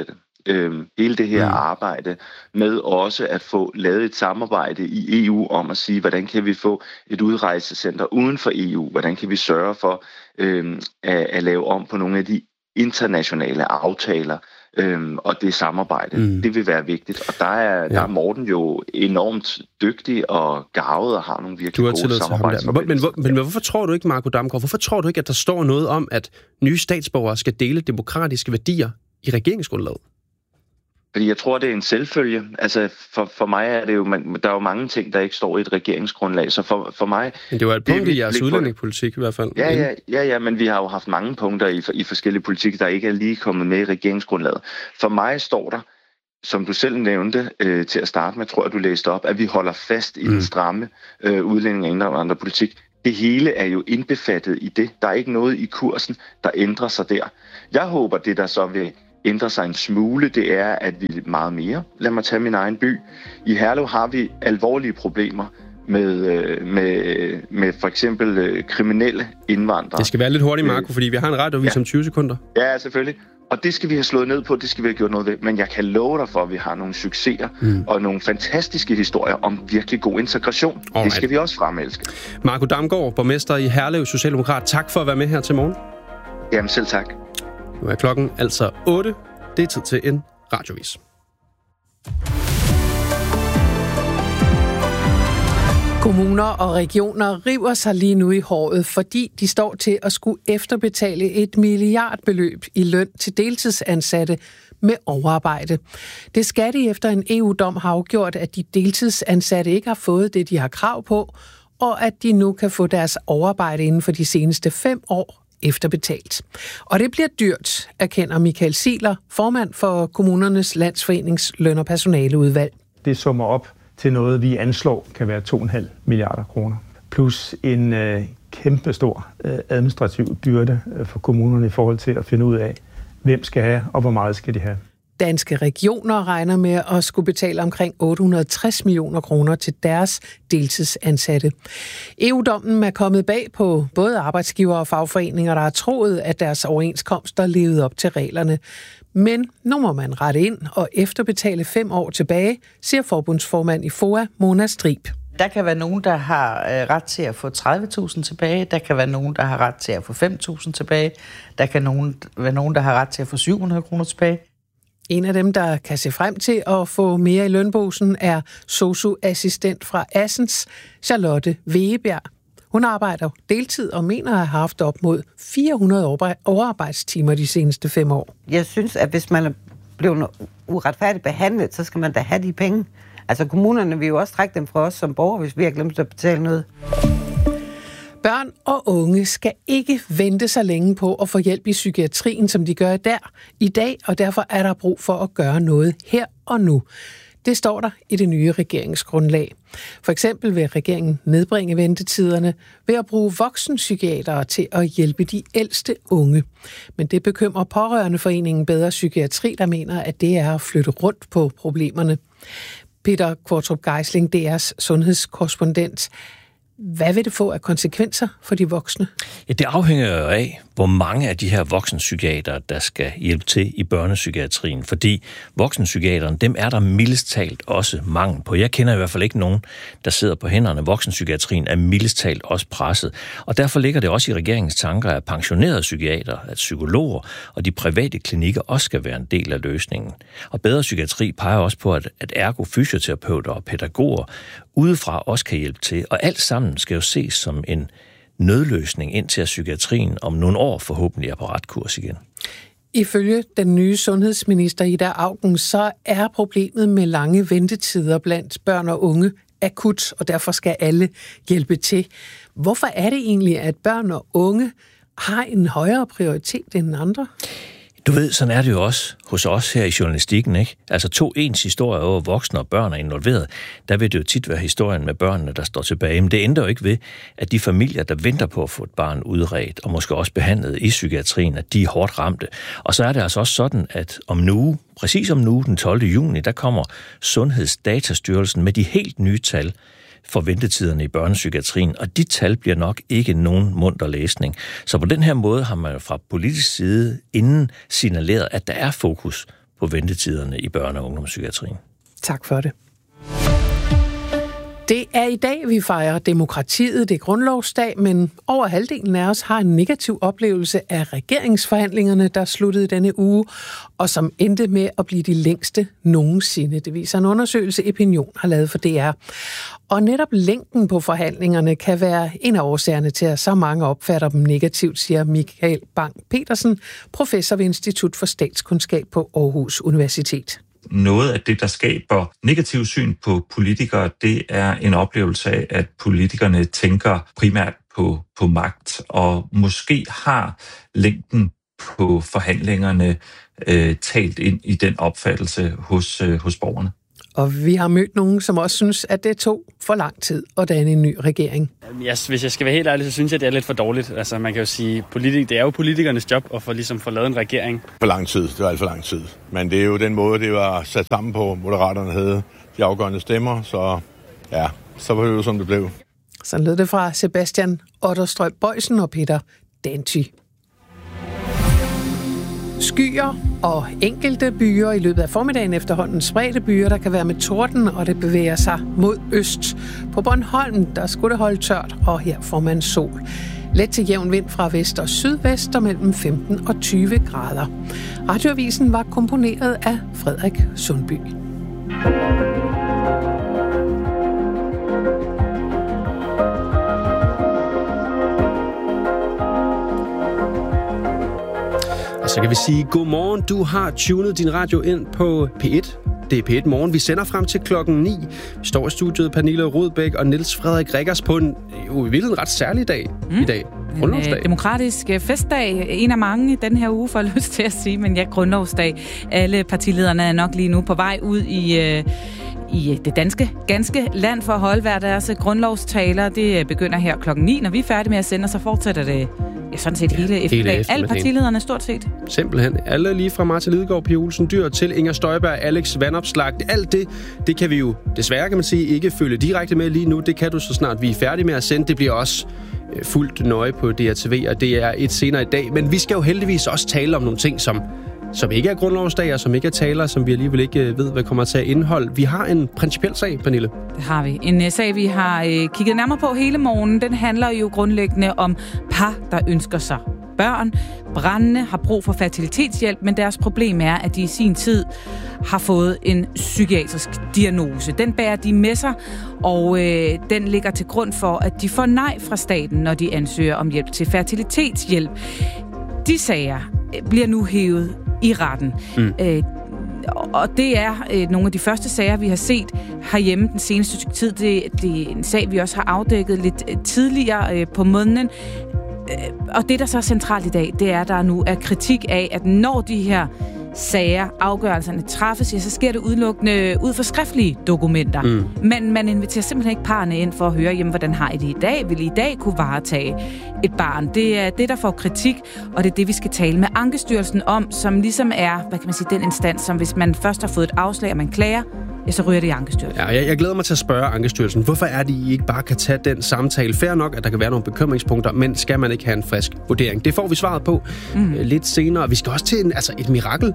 hele det her arbejde med også at få lavet et samarbejde i EU om at sige, hvordan kan vi få et udrejsecenter uden for EU? Hvordan kan vi sørge for at lave om på nogle af de internationale aftaler og det samarbejde? Det vil være vigtigt. Og der er Morten jo enormt dygtig og garvet og har nogle virkelig gode samarbejdsforbindelser. Men hvorfor tror du ikke, Marco Damgaard, hvorfor tror du ikke, at der står noget om, at nye statsborgere skal dele demokratiske værdier i regeringsgrundlaget? Fordi jeg tror, det er en selvfølge. Altså, for mig er det jo, der er jo mange ting, der ikke står i et regeringsgrundlag, så for mig... Men det var et punkt i jeres udlændingepolitik i hvert fald. Ja, men vi har jo haft mange punkter i forskellige politik, der ikke er lige kommet med i regeringsgrundlaget. For mig står der, som du selv nævnte til at starte med, tror jeg, du læste op, at vi holder fast i den stramme udlænding- og indvandrerpolitik. Det hele er jo indbefattet i det. Der er ikke noget i kursen, der ændrer sig der. Jeg håber, det der så vil ændre sig en smule, det er, at vi meget mere. Lad mig tage min egen by. I Herlev har vi alvorlige problemer med for eksempel kriminelle indvandrere. Det skal være lidt hurtigt, Marco, fordi vi har en radiovis om 20 sekunder. Ja, selvfølgelig. Og det skal vi have slået ned på, det skal vi have gjort noget ved. Men jeg kan love dig for, at vi har nogle succeser og nogle fantastiske historier om virkelig god integration. Alright. Det skal vi også fremelske. Marco Damgaard, borgmester i Herlev, Socialdemokrat. Tak for at være med her til morgen. Jamen selv tak. Nu er klokken altså 8. Det er tid til en radiovis. Kommuner og regioner river sig lige nu i håret, fordi de står til at skulle efterbetale et milliardbeløb i løn til deltidsansatte med overarbejde. Det skal de efter en EU-dom har afgjort, at de deltidsansatte ikke har fået det, de har krav på, og at de nu kan få deres overarbejde inden for de seneste 5 år efterbetalt. Og det bliver dyrt, erkender Michael Ziegler, formand for Kommunernes Landsforenings løn- og personaleudvalg. Det summer op til noget, vi anslår kan være 2,5 milliarder kroner. Plus en kæmpestor administrativ byrde for kommunerne i forhold til at finde ud af, hvem skal have og hvor meget skal de have. Danske regioner regner med at skulle betale omkring 860 millioner kroner til deres deltidsansatte. EU-dommen er kommet bag på både arbejdsgiver og fagforeninger, der har troet, at deres overenskomster levede op til reglerne. Men nu må man rette ind og efterbetale 5 år tilbage, siger forbundsformand i FOA, Mona Strib. Der kan være nogen, der har ret til at få 30.000 tilbage. Der kan være nogen, der har ret til at få 5.000 tilbage. Der kan være nogen, der har ret til at få 700 kroner tilbage. En af dem, der kan se frem til at få mere i lønbosen, er sosu-assistent fra Assens, Charlotte Wegebjerg. Hun arbejder deltid og mener at have haft op mod 400 overarbejdstimer de seneste 5 år. Jeg synes, at hvis man er blevet uretfærdigt behandlet, så skal man da have de penge. Altså kommunerne vil jo også trække dem fra os som borgere, hvis vi har glemt at betale noget. Børn og unge skal ikke vente så længe på at få hjælp i psykiatrien, som de gør i dag, og derfor er der brug for at gøre noget her og nu. Det står der i det nye regeringsgrundlag. For eksempel vil regeringen nedbringe ventetiderne ved at bruge voksenpsykiatere til at hjælpe de ældste unge. Men det bekymrer Pårørendeforeningen Bedre Psykiatri, der mener, at det er at flytte rundt på problemerne. Peter Kvartrup Geisling, DR's sundhedskorrespondent. Hvad vil det få af konsekvenser for de voksne? Ja, det afhænger jo af, hvor mange af de her voksenpsykiatere, der skal hjælpe til i børnepsykiatrien. Fordi voksenpsykiaterne, dem er der mildest talt også mangel på. Jeg kender i hvert fald ikke nogen, der sidder på hænderne. Voksenpsykiatrien er mildest talt også presset. Og derfor ligger det også i regeringens tanker, at pensionerede psykiater, at psykologer og de private klinikker også skal være en del af løsningen. Og Bedre Psykiatri peger også på, at ergo-fysioterapeuter og pædagoger udefra også kan hjælpe til. Og alt sammen skal jo ses som en nødløsning, indtil at psykiatrien om nogle år forhåbentlig er på ret kurs igen. Ifølge den nye sundhedsminister Ida Auken, så er problemet med lange ventetider blandt børn og unge akut, og derfor skal alle hjælpe til. Hvorfor er det egentlig, at børn og unge har en højere prioritet end andre? Du ved, sådan er det jo også hos os her i journalistikken, ikke? Altså 2 ens historier over voksne og børn er involveret. Der vil det jo tit være historien med børnene, der står tilbage. Men det ændrer jo ikke ved, at de familier, der venter på at få et barn udredt, og måske også behandlet i psykiatrien, at de er hårdt ramte. Og så er det altså også sådan, at præcis om nu, den 12. juni, der kommer Sundhedsdatastyrelsen med de helt nye tal for ventetiderne i børnepsykiatrien, og de tal bliver nok ikke nogen munter læsning. Så på den her måde har man fra politisk side inden signaleret, at der er fokus på ventetiderne i børne- og ungdomspsykiatrien. Tak for det. Det er i dag, vi fejrer demokratiet. Det er grundlovsdag, men over halvdelen af os har en negativ oplevelse af regeringsforhandlingerne, der sluttede denne uge, og som endte med at blive de længste nogensinde. Det viser en undersøgelse, Opinion har lavet for DR. Og netop længden på forhandlingerne kan være en af årsagerne til, at så mange opfatter dem negativt, siger Michael Bang-Petersen, professor ved Institut for Statskundskab på Aarhus Universitet. Noget af det, der skaber negativ syn på politikere, det er en oplevelse af, at politikerne tænker primært på magt, og måske har længden på forhandlingerne talt ind i den opfattelse hos borgerne. Og vi har mødt nogen, som også synes, at det tog for lang tid at danne en ny regering. Hvis jeg skal være helt ærlig, så synes jeg, det er lidt for dårligt. Altså, man kan jo sige, det er jo politikernes job at få lavet en regering. For lang tid, det var alt for lang tid. Men det er jo den måde, det var sat sammen på. Moderaterne havde de afgørende stemmer, så ja, så var det jo, som det blev. Så lød det fra Sebastian Otterstrøm Bøjsen og Peter Danty. Skyer og enkelte byer i løbet af formiddagen efterhånden spredte byer, der kan være med torden, og det bevæger sig mod øst. På Bornholm, der skulle det holde tørt, og her får man sol. Let til jævn vind fra vest og sydvest og mellem 15 og 20 grader. Radioavisen var komponeret af Frederik Sundby. Så kan vi sige, godmorgen, du har tunet din radio ind på P1. Det er P1 Morgen. Vi sender frem til klokken 9. Vi står i studiet Pernille Rudbæk og Niels Frederik Riggers på en i virkeligheden ret særlig dag i dag. Grundlovsdag. En demokratisk festdag. En af mange den her uge, får jeg lyst til at sige, men ja, grundlovsdag. Alle partilederne er nok lige nu på vej ud i det ganske land for at holde hver deres grundlovstaler. Det begynder her klokken 9. Når vi er færdige med at sende, så fortsætter det sådan set hele eftermiddag. Alle partilederne stort set. Simpelthen. Alle lige fra Martin Lidegaard, Pia Olsen Dyhr til Inger Støjberg, Alex Vanopslagh. Alt det kan vi jo desværre, kan man sige, ikke følge direkte med lige nu. Det kan du så snart vi er færdige med at sende. Det bliver også fuldt nøje på DRTV, og det er et senere i dag. Men vi skal jo heldigvis også tale om nogle ting, som ikke er grundlovsdag, og som ikke er taler, som vi alligevel ikke ved, hvad kommer til at indeholde. Vi har en principiel sag, Pernille. Det har vi. En sag, vi har kigget nærmere på hele morgenen. Den handler jo grundlæggende om par, der ønsker sig børn. Brændende har brug for fertilitetshjælp, men deres problem er, at de i sin tid har fået en psykiatrisk diagnose. Den bærer de med sig, og den ligger til grund for, at de får nej fra staten, når de ansøger om hjælp til fertilitetshjælp. De sager bliver nu hævet i retten. Og det er nogle af de første sager, vi har set herhjemme den seneste tid. Det er en sag, vi også har afdækket lidt tidligere på måneden. Og det, der så er centralt i dag, det er, at der nu er kritik af, at når de her sager, afgørelserne træffes, ja, så sker det udelukkende ud fra skriftlige dokumenter. Men man inviterer simpelthen ikke parerne ind for at høre, jamen, hvordan har I det i dag? Vil I i dag kunne varetage et barn? Det er det, der får kritik, og det er det, vi skal tale med Ankestyrelsen om, som ligesom er, hvad kan man sige, den instans, som hvis man først har fået et afslag, og man klager, ja, så ryger det i Ankestyrelsen. Ja, jeg glæder mig til at spørge Ankestyrelsen, hvorfor er det, I ikke bare kan tage den samtale? Fair nok, at der kan være nogle bekymringspunkter, men skal man ikke have en frisk vurdering? Det får vi svaret på lidt senere. Vi skal også til et mirakel.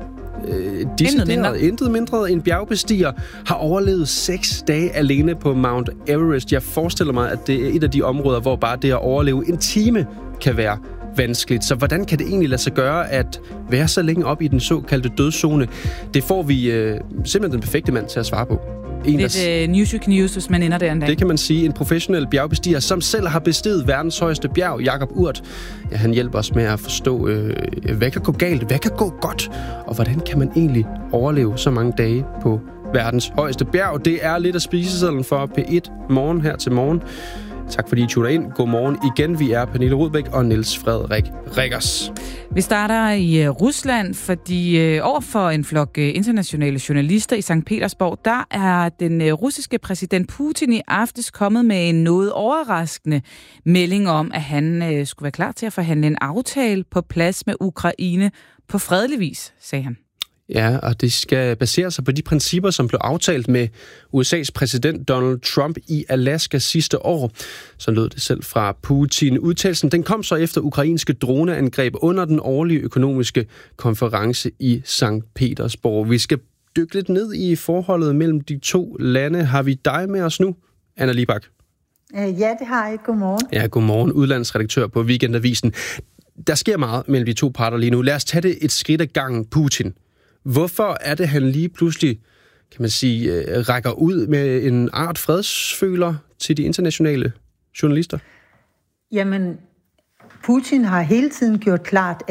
Intet mindre. En bjergbestiger har overlevet 6 dage alene på Mount Everest. Jeg forestiller mig, at det er et af de områder, hvor bare det at overleve en time kan være vanskeligt. Så hvordan kan det egentlig lade sig gøre at være så længe op i den såkaldte dødszone? Det får vi simpelthen den perfekte mand til at svare på. Lidt news you can use, hvis man ender der en dag. Det kan man sige. En professionel bjergbestiger, som selv har besteget verdens højeste bjerg, Jakob Urt. Ja, han hjælper os med at forstå, hvad kan gå galt, hvad kan gå godt, og hvordan kan man egentlig overleve så mange dage på verdens højeste bjerg. Det er lidt af spisesedlen for P1 Morgen her til morgen. Tak fordi I tuner ind. God morgen igen. Vi er Pernille Rudbæk og Niels Frederik Riggers. Vi starter i Rusland, fordi overfor en flok internationale journalister i Sankt Petersborg, der er den russiske præsident Putin i aftes kommet med en noget overraskende melding om, at han skulle være klar til at forhandle en aftale på plads med Ukraine på fredelig vis, sagde han. Ja, og det skal basere sig på de principper, som blev aftalt med USA's præsident Donald Trump i Alaska sidste år. Så lød det selv fra Putin. Udtalelsen den kom så efter ukrainske droneangreb under den årlige økonomiske konference i Sankt Petersborg. Vi skal dykke lidt ned i forholdet mellem de to lande. Har vi dig med os nu, Anna Libak? Ja, det har jeg. Godmorgen. Ja, godmorgen. Udlandsredaktør på Weekendavisen. Der sker meget mellem de to parter lige nu. Lad os tage det et skridt ad gangen. Putin. Hvorfor er det, han lige pludselig, kan man sige, rækker ud med en art fredsføler til de internationale journalister? Jamen, Putin har hele tiden gjort klart,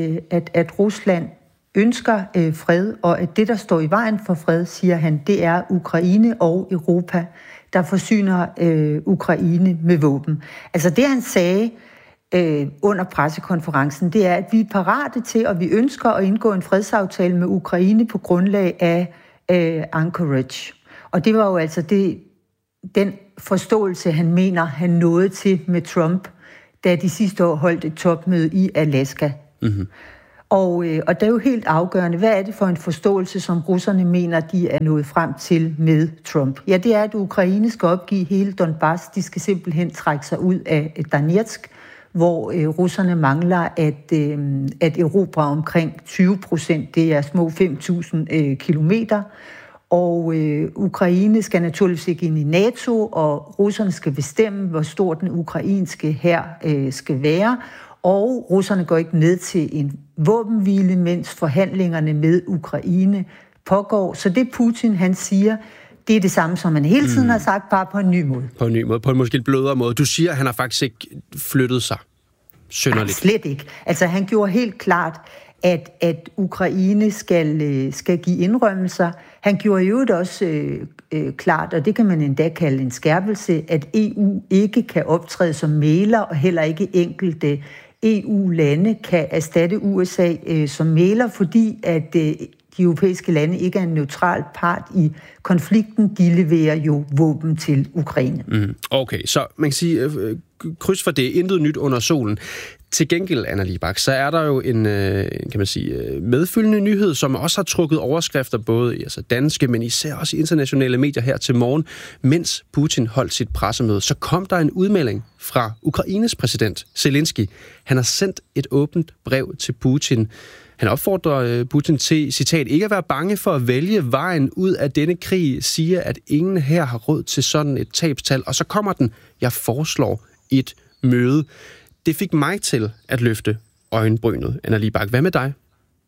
at Rusland ønsker fred, og at det, der står i vejen for fred, siger han, det er Ukraine og Europa, der forsyner Ukraine med våben. Altså det, han sagde under pressekonferencen, det er, at vi er parate til, og vi ønsker at indgå en fredsaftale med Ukraine på grundlag af Anchorage. Og det var jo altså den forståelse, han mener, han nåede til med Trump, da de sidste år holdt et topmøde i Alaska. Mm-hmm. Og det er jo helt afgørende. Hvad er det for en forståelse, som russerne mener, de er nået frem til med Trump? Ja, det er, at Ukraine skal opgive hele Donbass. De skal simpelthen trække sig ud af Donetsk, hvor russerne mangler at erobre omkring 20%. Det er små 5.000 kilometer. Og Ukraine skal naturligvis ikke ind i NATO, og russerne skal bestemme, hvor stor den ukrainske hær skal være. Og russerne går ikke ned til en våbenhvile, mens forhandlingerne med Ukraine pågår. Så det Putin, han siger, det er det samme, som han hele tiden har sagt, bare på en ny måde. På en ny måde, på en måske blødere måde. Du siger, at han har faktisk ikke flyttet sig synderligt. Nej, slet ikke. Altså, han gjorde helt klart, at Ukraine skal give indrømmelser. Han gjorde jo også klart, og det kan man endda kalde en skærpelse, at EU ikke kan optræde som mægler, og heller ikke enkelte EU-lande kan erstatte USA som mægler, fordi at de europæiske lande ikke er en neutral part i konflikten. De leverer jo våben til Ukraine. Mm. Okay, så man kan sige, kryds for det, intet nyt under solen. Til gengæld, Anna Libak, så er der jo en kan man sige, medfølgende nyhed, som også har trukket overskrifter, både altså danske, men især også i internationale medier her til morgen. Mens Putin holdt sit pressemøde, så kom der en udmelding fra Ukraines præsident, Zelensky. Han har sendt et åbent brev til Putin. Han opfordrer Putin til, citat, ikke at være bange for at vælge vejen ud af denne krig, siger, at ingen her har råd til sådan et tabstal. Og så kommer den, jeg foreslår et møde. Det fik mig til at løfte øjenbrynet. Anna Libak, hvad med dig?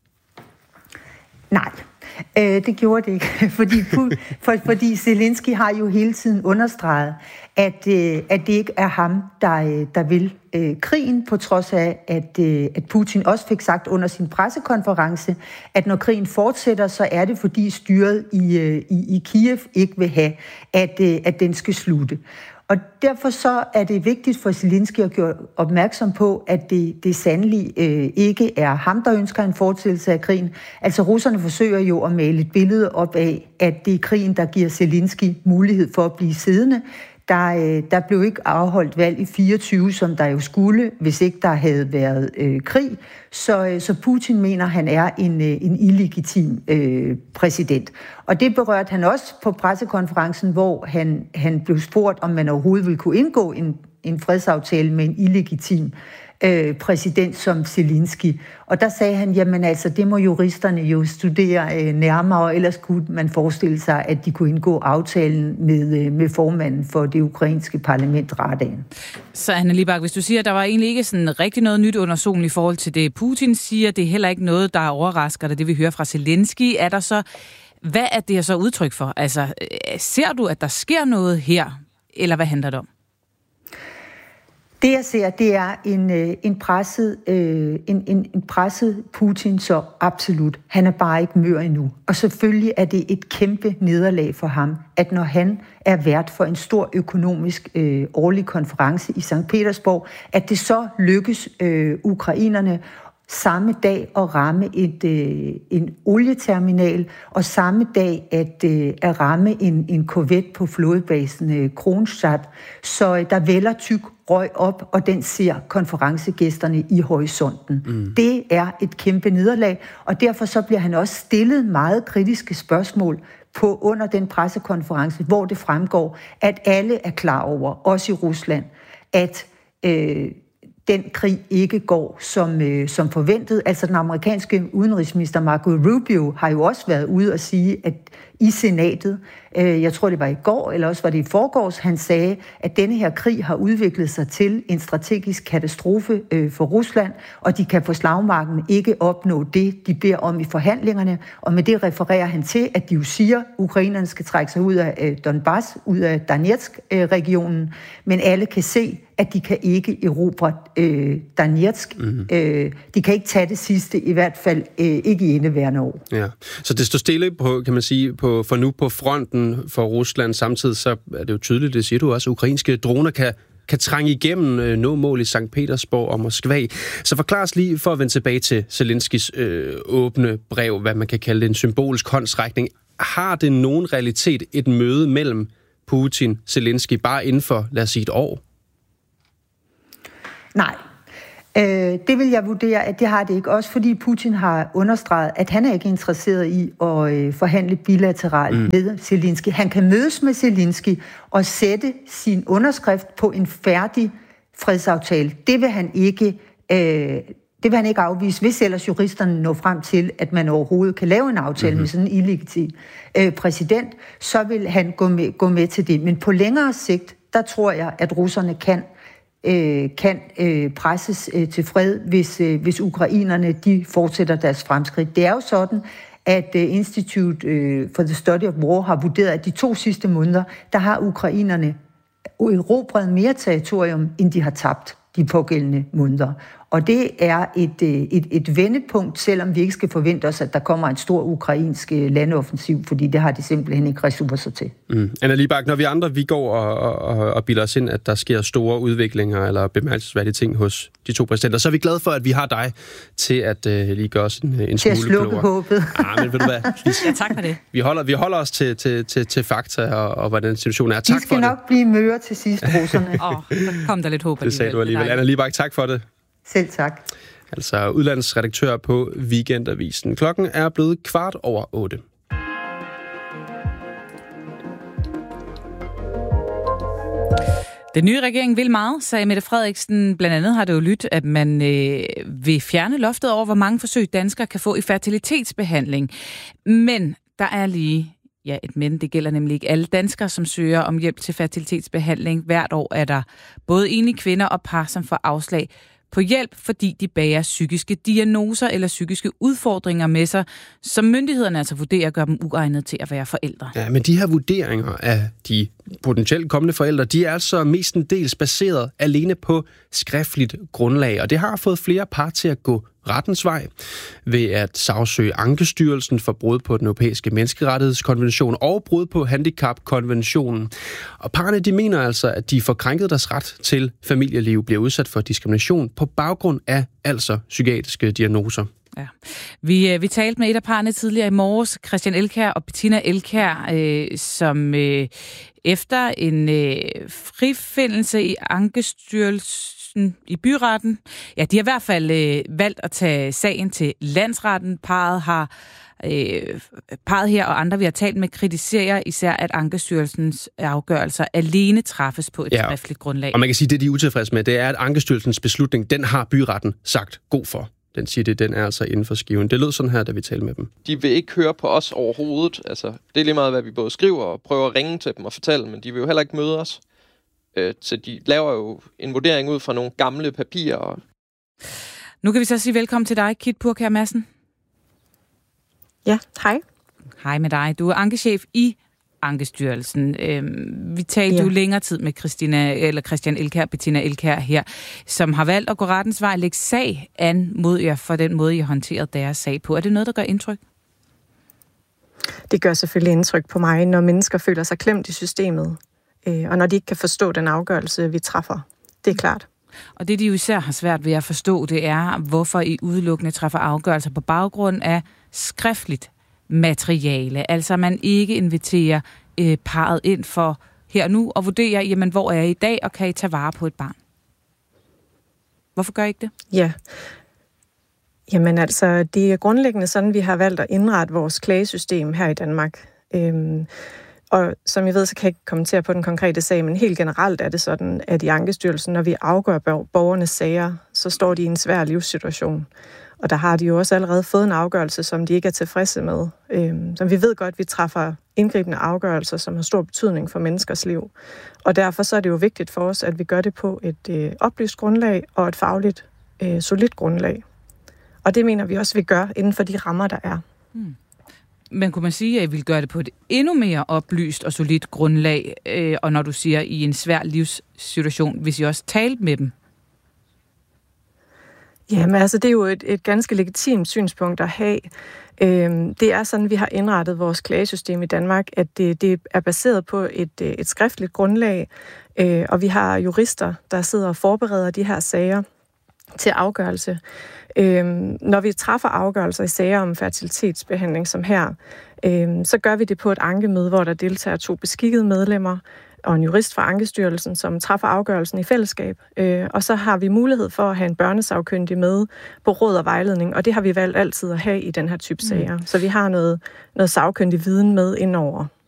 Nej, det gjorde det ikke, fordi Zelensky har jo hele tiden understreget, at det ikke er ham, der vil krigen, på trods af, at Putin også fik sagt under sin pressekonference, at når krigen fortsætter, så er det, fordi styret i Kiev ikke vil have, at den skal slutte. Og derfor så er det vigtigt for Zelensky at gøre opmærksom på, at det sandelig ikke er ham, der ønsker en fortsættelse af krigen. Altså russerne forsøger jo at male et billede op af, at det er krigen, der giver Zelensky mulighed for at blive siddende. Der blev ikke afholdt valg i 24, som der jo skulle, hvis ikke der havde været krig. Så Putin mener, han er en illegitim præsident. Og det berørte han også på pressekonferencen, hvor han blev spurgt, om man overhovedet ville kunne indgå en fredsaftale med en illegitim præsident som Zelensky. Og der sagde han, jamen altså, det må juristerne jo studere nærmere, og ellers kunne man forestille sig, at de kunne indgå aftalen med formanden for det ukrainske parlament, Radan. Så Anna Libak, hvis du siger, at der var egentlig ikke sådan rigtig noget nyt under solen i forhold til det, Putin siger, det er heller ikke noget, der overrasker dig, det vi hører fra Zelensky, er der så, hvad er det så udtryk for? Altså, ser du, at der sker noget her, eller hvad handler det om? Det jeg ser, det er en presset Putin, så absolut. Han er bare ikke mør endnu. Og selvfølgelig er det et kæmpe nederlag for ham, at når han er vært for en stor økonomisk årlig konference i Sankt Petersborg, at det så lykkes ukrainerne samme dag at ramme en olieterminal, og samme dag at ramme en korvet på flådebasen Kronstadt. Så der vælger tyk røg op, og den ser konferencegæsterne i horisonten. Det er et kæmpe nederlag, og derfor så bliver han også stillet meget kritiske spørgsmål under den pressekonference, hvor det fremgår, at alle er klar over, også i Rusland, at den krig ikke går som forventet. Altså den amerikanske udenrigsminister Marco Rubio har jo også været ude og sige, at i senatet, jeg tror det var i går, eller også var det i forgårs, han sagde, at denne her krig har udviklet sig til en strategisk katastrofe for Rusland, og de kan på slagmarken ikke opnå det, de beder om i forhandlingerne, og med det refererer han til, at de jo siger, at ukrainerne skal trække sig ud af Donbass, ud af Donetsk-regionen, men alle kan se, at de kan ikke erobre Donetsk. De kan ikke tage det sidste, i hvert fald ikke i indeværende år. Ja. Så det står stille på, kan man sige, for nu på fronten for Rusland. Samtidig så er det jo tydeligt, det siger du også, at ukrainske droner kan trænge igennem nå mål i Sankt Petersborg og Moskva. Så forklar os lige, for at vende tilbage til Zelenskis åbne brev, hvad man kan kalde det en symbolsk håndsrækning. Har det nogen realitet et møde mellem Putin og Zelensky bare inden for, lad os sige, et år? Nej. Det vil jeg vurdere, at det har det ikke. Også fordi Putin har understreget, at han er ikke interesseret i at forhandle bilateralt med Zelensky. Han kan mødes med Zelensky og sætte sin underskrift på en færdig fredsaftale. Det vil han ikke afvise, hvis ellers juristerne når frem til, at man overhovedet kan lave en aftale med sådan en illegitim præsident, så vil han gå med til det. Men på længere sigt, der tror jeg, at russerne kan presses til fred, hvis ukrainerne de fortsætter deres fremskridt. Det er jo sådan, at Institute for the Study of War har vurderet, at de 2 sidste måneder, der har ukrainerne erobret mere territorium, end de har tabt de pågældende måneder. Og det er et vendepunkt, selvom vi ikke skal forvente os, at der kommer en stor ukrainsk landoffensiv, fordi det har de simpelthen ikke ressourcer til. Anna Libak, når vi andre vi går og bilder os ind, at der sker store udviklinger eller bemærkelsesværdige ting hos de 2 præsidenter, så er vi glade for, at vi har dig til at lige gøre os en smule klogere. Til at slukke håbet. Men ved du hvad? Ja, tak for det. Vi holder os til fakta og hvordan situationen er. Tak for det. De skal nok blive møre til sidst, russerne. Så kom der lidt håb alligevel. Det sagde du alligevel. Anna Libak, tak for det. Selv tak. Altså udlandsredaktør på Weekendavisen. Klokken er blevet 7:15. Den nye regering vil meget, sagde Mette Frederiksen. Blandt andet har det jo lyttet, at man vil fjerne loftet over, hvor mange forsøg danskere kan få i fertilitetsbehandling. Men der er lige et men. Det gælder nemlig ikke alle danskere, som søger om hjælp til fertilitetsbehandling. Hvert år er der både enlige kvinder og par, som får afslag på hjælp, fordi de bærer psykiske diagnoser eller psykiske udfordringer med sig, som myndighederne altså vurderer gør dem uegnet til at være forældre. Ja, men de her vurderinger af de potentielt kommende forældre, de er altså mestendels baseret alene på skriftligt grundlag, og det har fået flere par til at gå rettens vej ved at sagsøge Ankestyrelsen for brud på den europæiske menneskerettighedskonvention og brud på handicapkonventionen. Og parerne de mener altså, at de får krænket deres ret til familieliv, bliver udsat for diskrimination på baggrund af altså psykiatriske diagnoser. Ja. Vi talte med et af parerne tidligere i morges, Christian Elkjær og Bettina Elkjær, som efter en frifindelse i Ankestyrelsen i byretten, ja, de har i hvert fald valgt at tage sagen til landsretten. Parret her og andre, vi har talt med, kritiserer især, at Ankestyrelsens afgørelser alene træffes på et skriftligt grundlag. Og man kan sige, at det de er utilfredse med, det er, at Ankestyrelsens beslutning, den har byretten sagt god for. Den siger det, den er altså inden for skiven. Det lød sådan her, da vi talte med dem. De vil ikke høre på os overhovedet. Altså, det er lige meget, hvad vi både skriver og prøver at ringe til dem og fortælle, men de vil jo heller ikke møde os. Så de laver jo en vurdering ud fra nogle gamle papirer. Nu kan vi så sige velkommen til dig, Kit Purkjær Madsen. Ja, hej. Hej med dig. Du er ankechef i Ankestyrelsen. Vi talte jo længere tid med Christian Elkjær, Bettina Elkjær her, som har valgt at gå rettens vej og lægge sag an mod jer for den måde, I har håndteret deres sag på. Er det noget, der gør indtryk? Det gør selvfølgelig indtryk på mig, når mennesker føler sig klemt i systemet, og når de ikke kan forstå den afgørelse, vi træffer. Det er klart. Og det, de jo især har svært ved at forstå, det er, hvorfor I udelukkende træffer afgørelser på baggrund af skriftligt materiale. Altså, man ikke inviterer parret ind for her nu og vurderer, jamen, hvor er I i dag, og kan I tage vare på et barn? Hvorfor gør I ikke det? Ja. Jamen altså, det er grundlæggende sådan, vi har valgt at indrette vores klagesystem her i Danmark. Og som I ved, så kan jeg ikke kommentere på den konkrete sag, men helt generelt er det sådan, at i Ankestyrelsen, når vi afgør borgernes sager, så står de i en svær livssituation. Og der har de jo også allerede fået en afgørelse, som de ikke er tilfredse med. Så vi ved godt, at vi træffer indgribende afgørelser, som har stor betydning for menneskers liv. Og derfor så er det jo vigtigt for os, at vi gør det på et oplyst grundlag og et fagligt solidt grundlag. Og det mener vi også, at vi gør inden for de rammer, der er. Men kunne man sige, at I vil gøre det på et endnu mere oplyst og solidt grundlag, og når du siger, i en svær livssituation, hvis I også talte med dem? Jamen altså, det er jo et ganske legitimt synspunkt at have. Det er sådan, vi har indrettet vores klagesystem i Danmark, at det er baseret på et skriftligt grundlag, og vi har jurister, der sidder og forbereder de her sager til afgørelse. Når vi træffer afgørelser i sager om fertilitetsbehandling som her, så gør vi det på et ankemøde, hvor der deltager 2 beskikkede medlemmer og en jurist fra Ankestyrelsen, som træffer afgørelsen i fællesskab. Og så har vi mulighed for at have en børnesagkyndig med på råd og vejledning, og det har vi valgt altid at have i den her type sager. Så vi har noget sagkyndig viden med indover.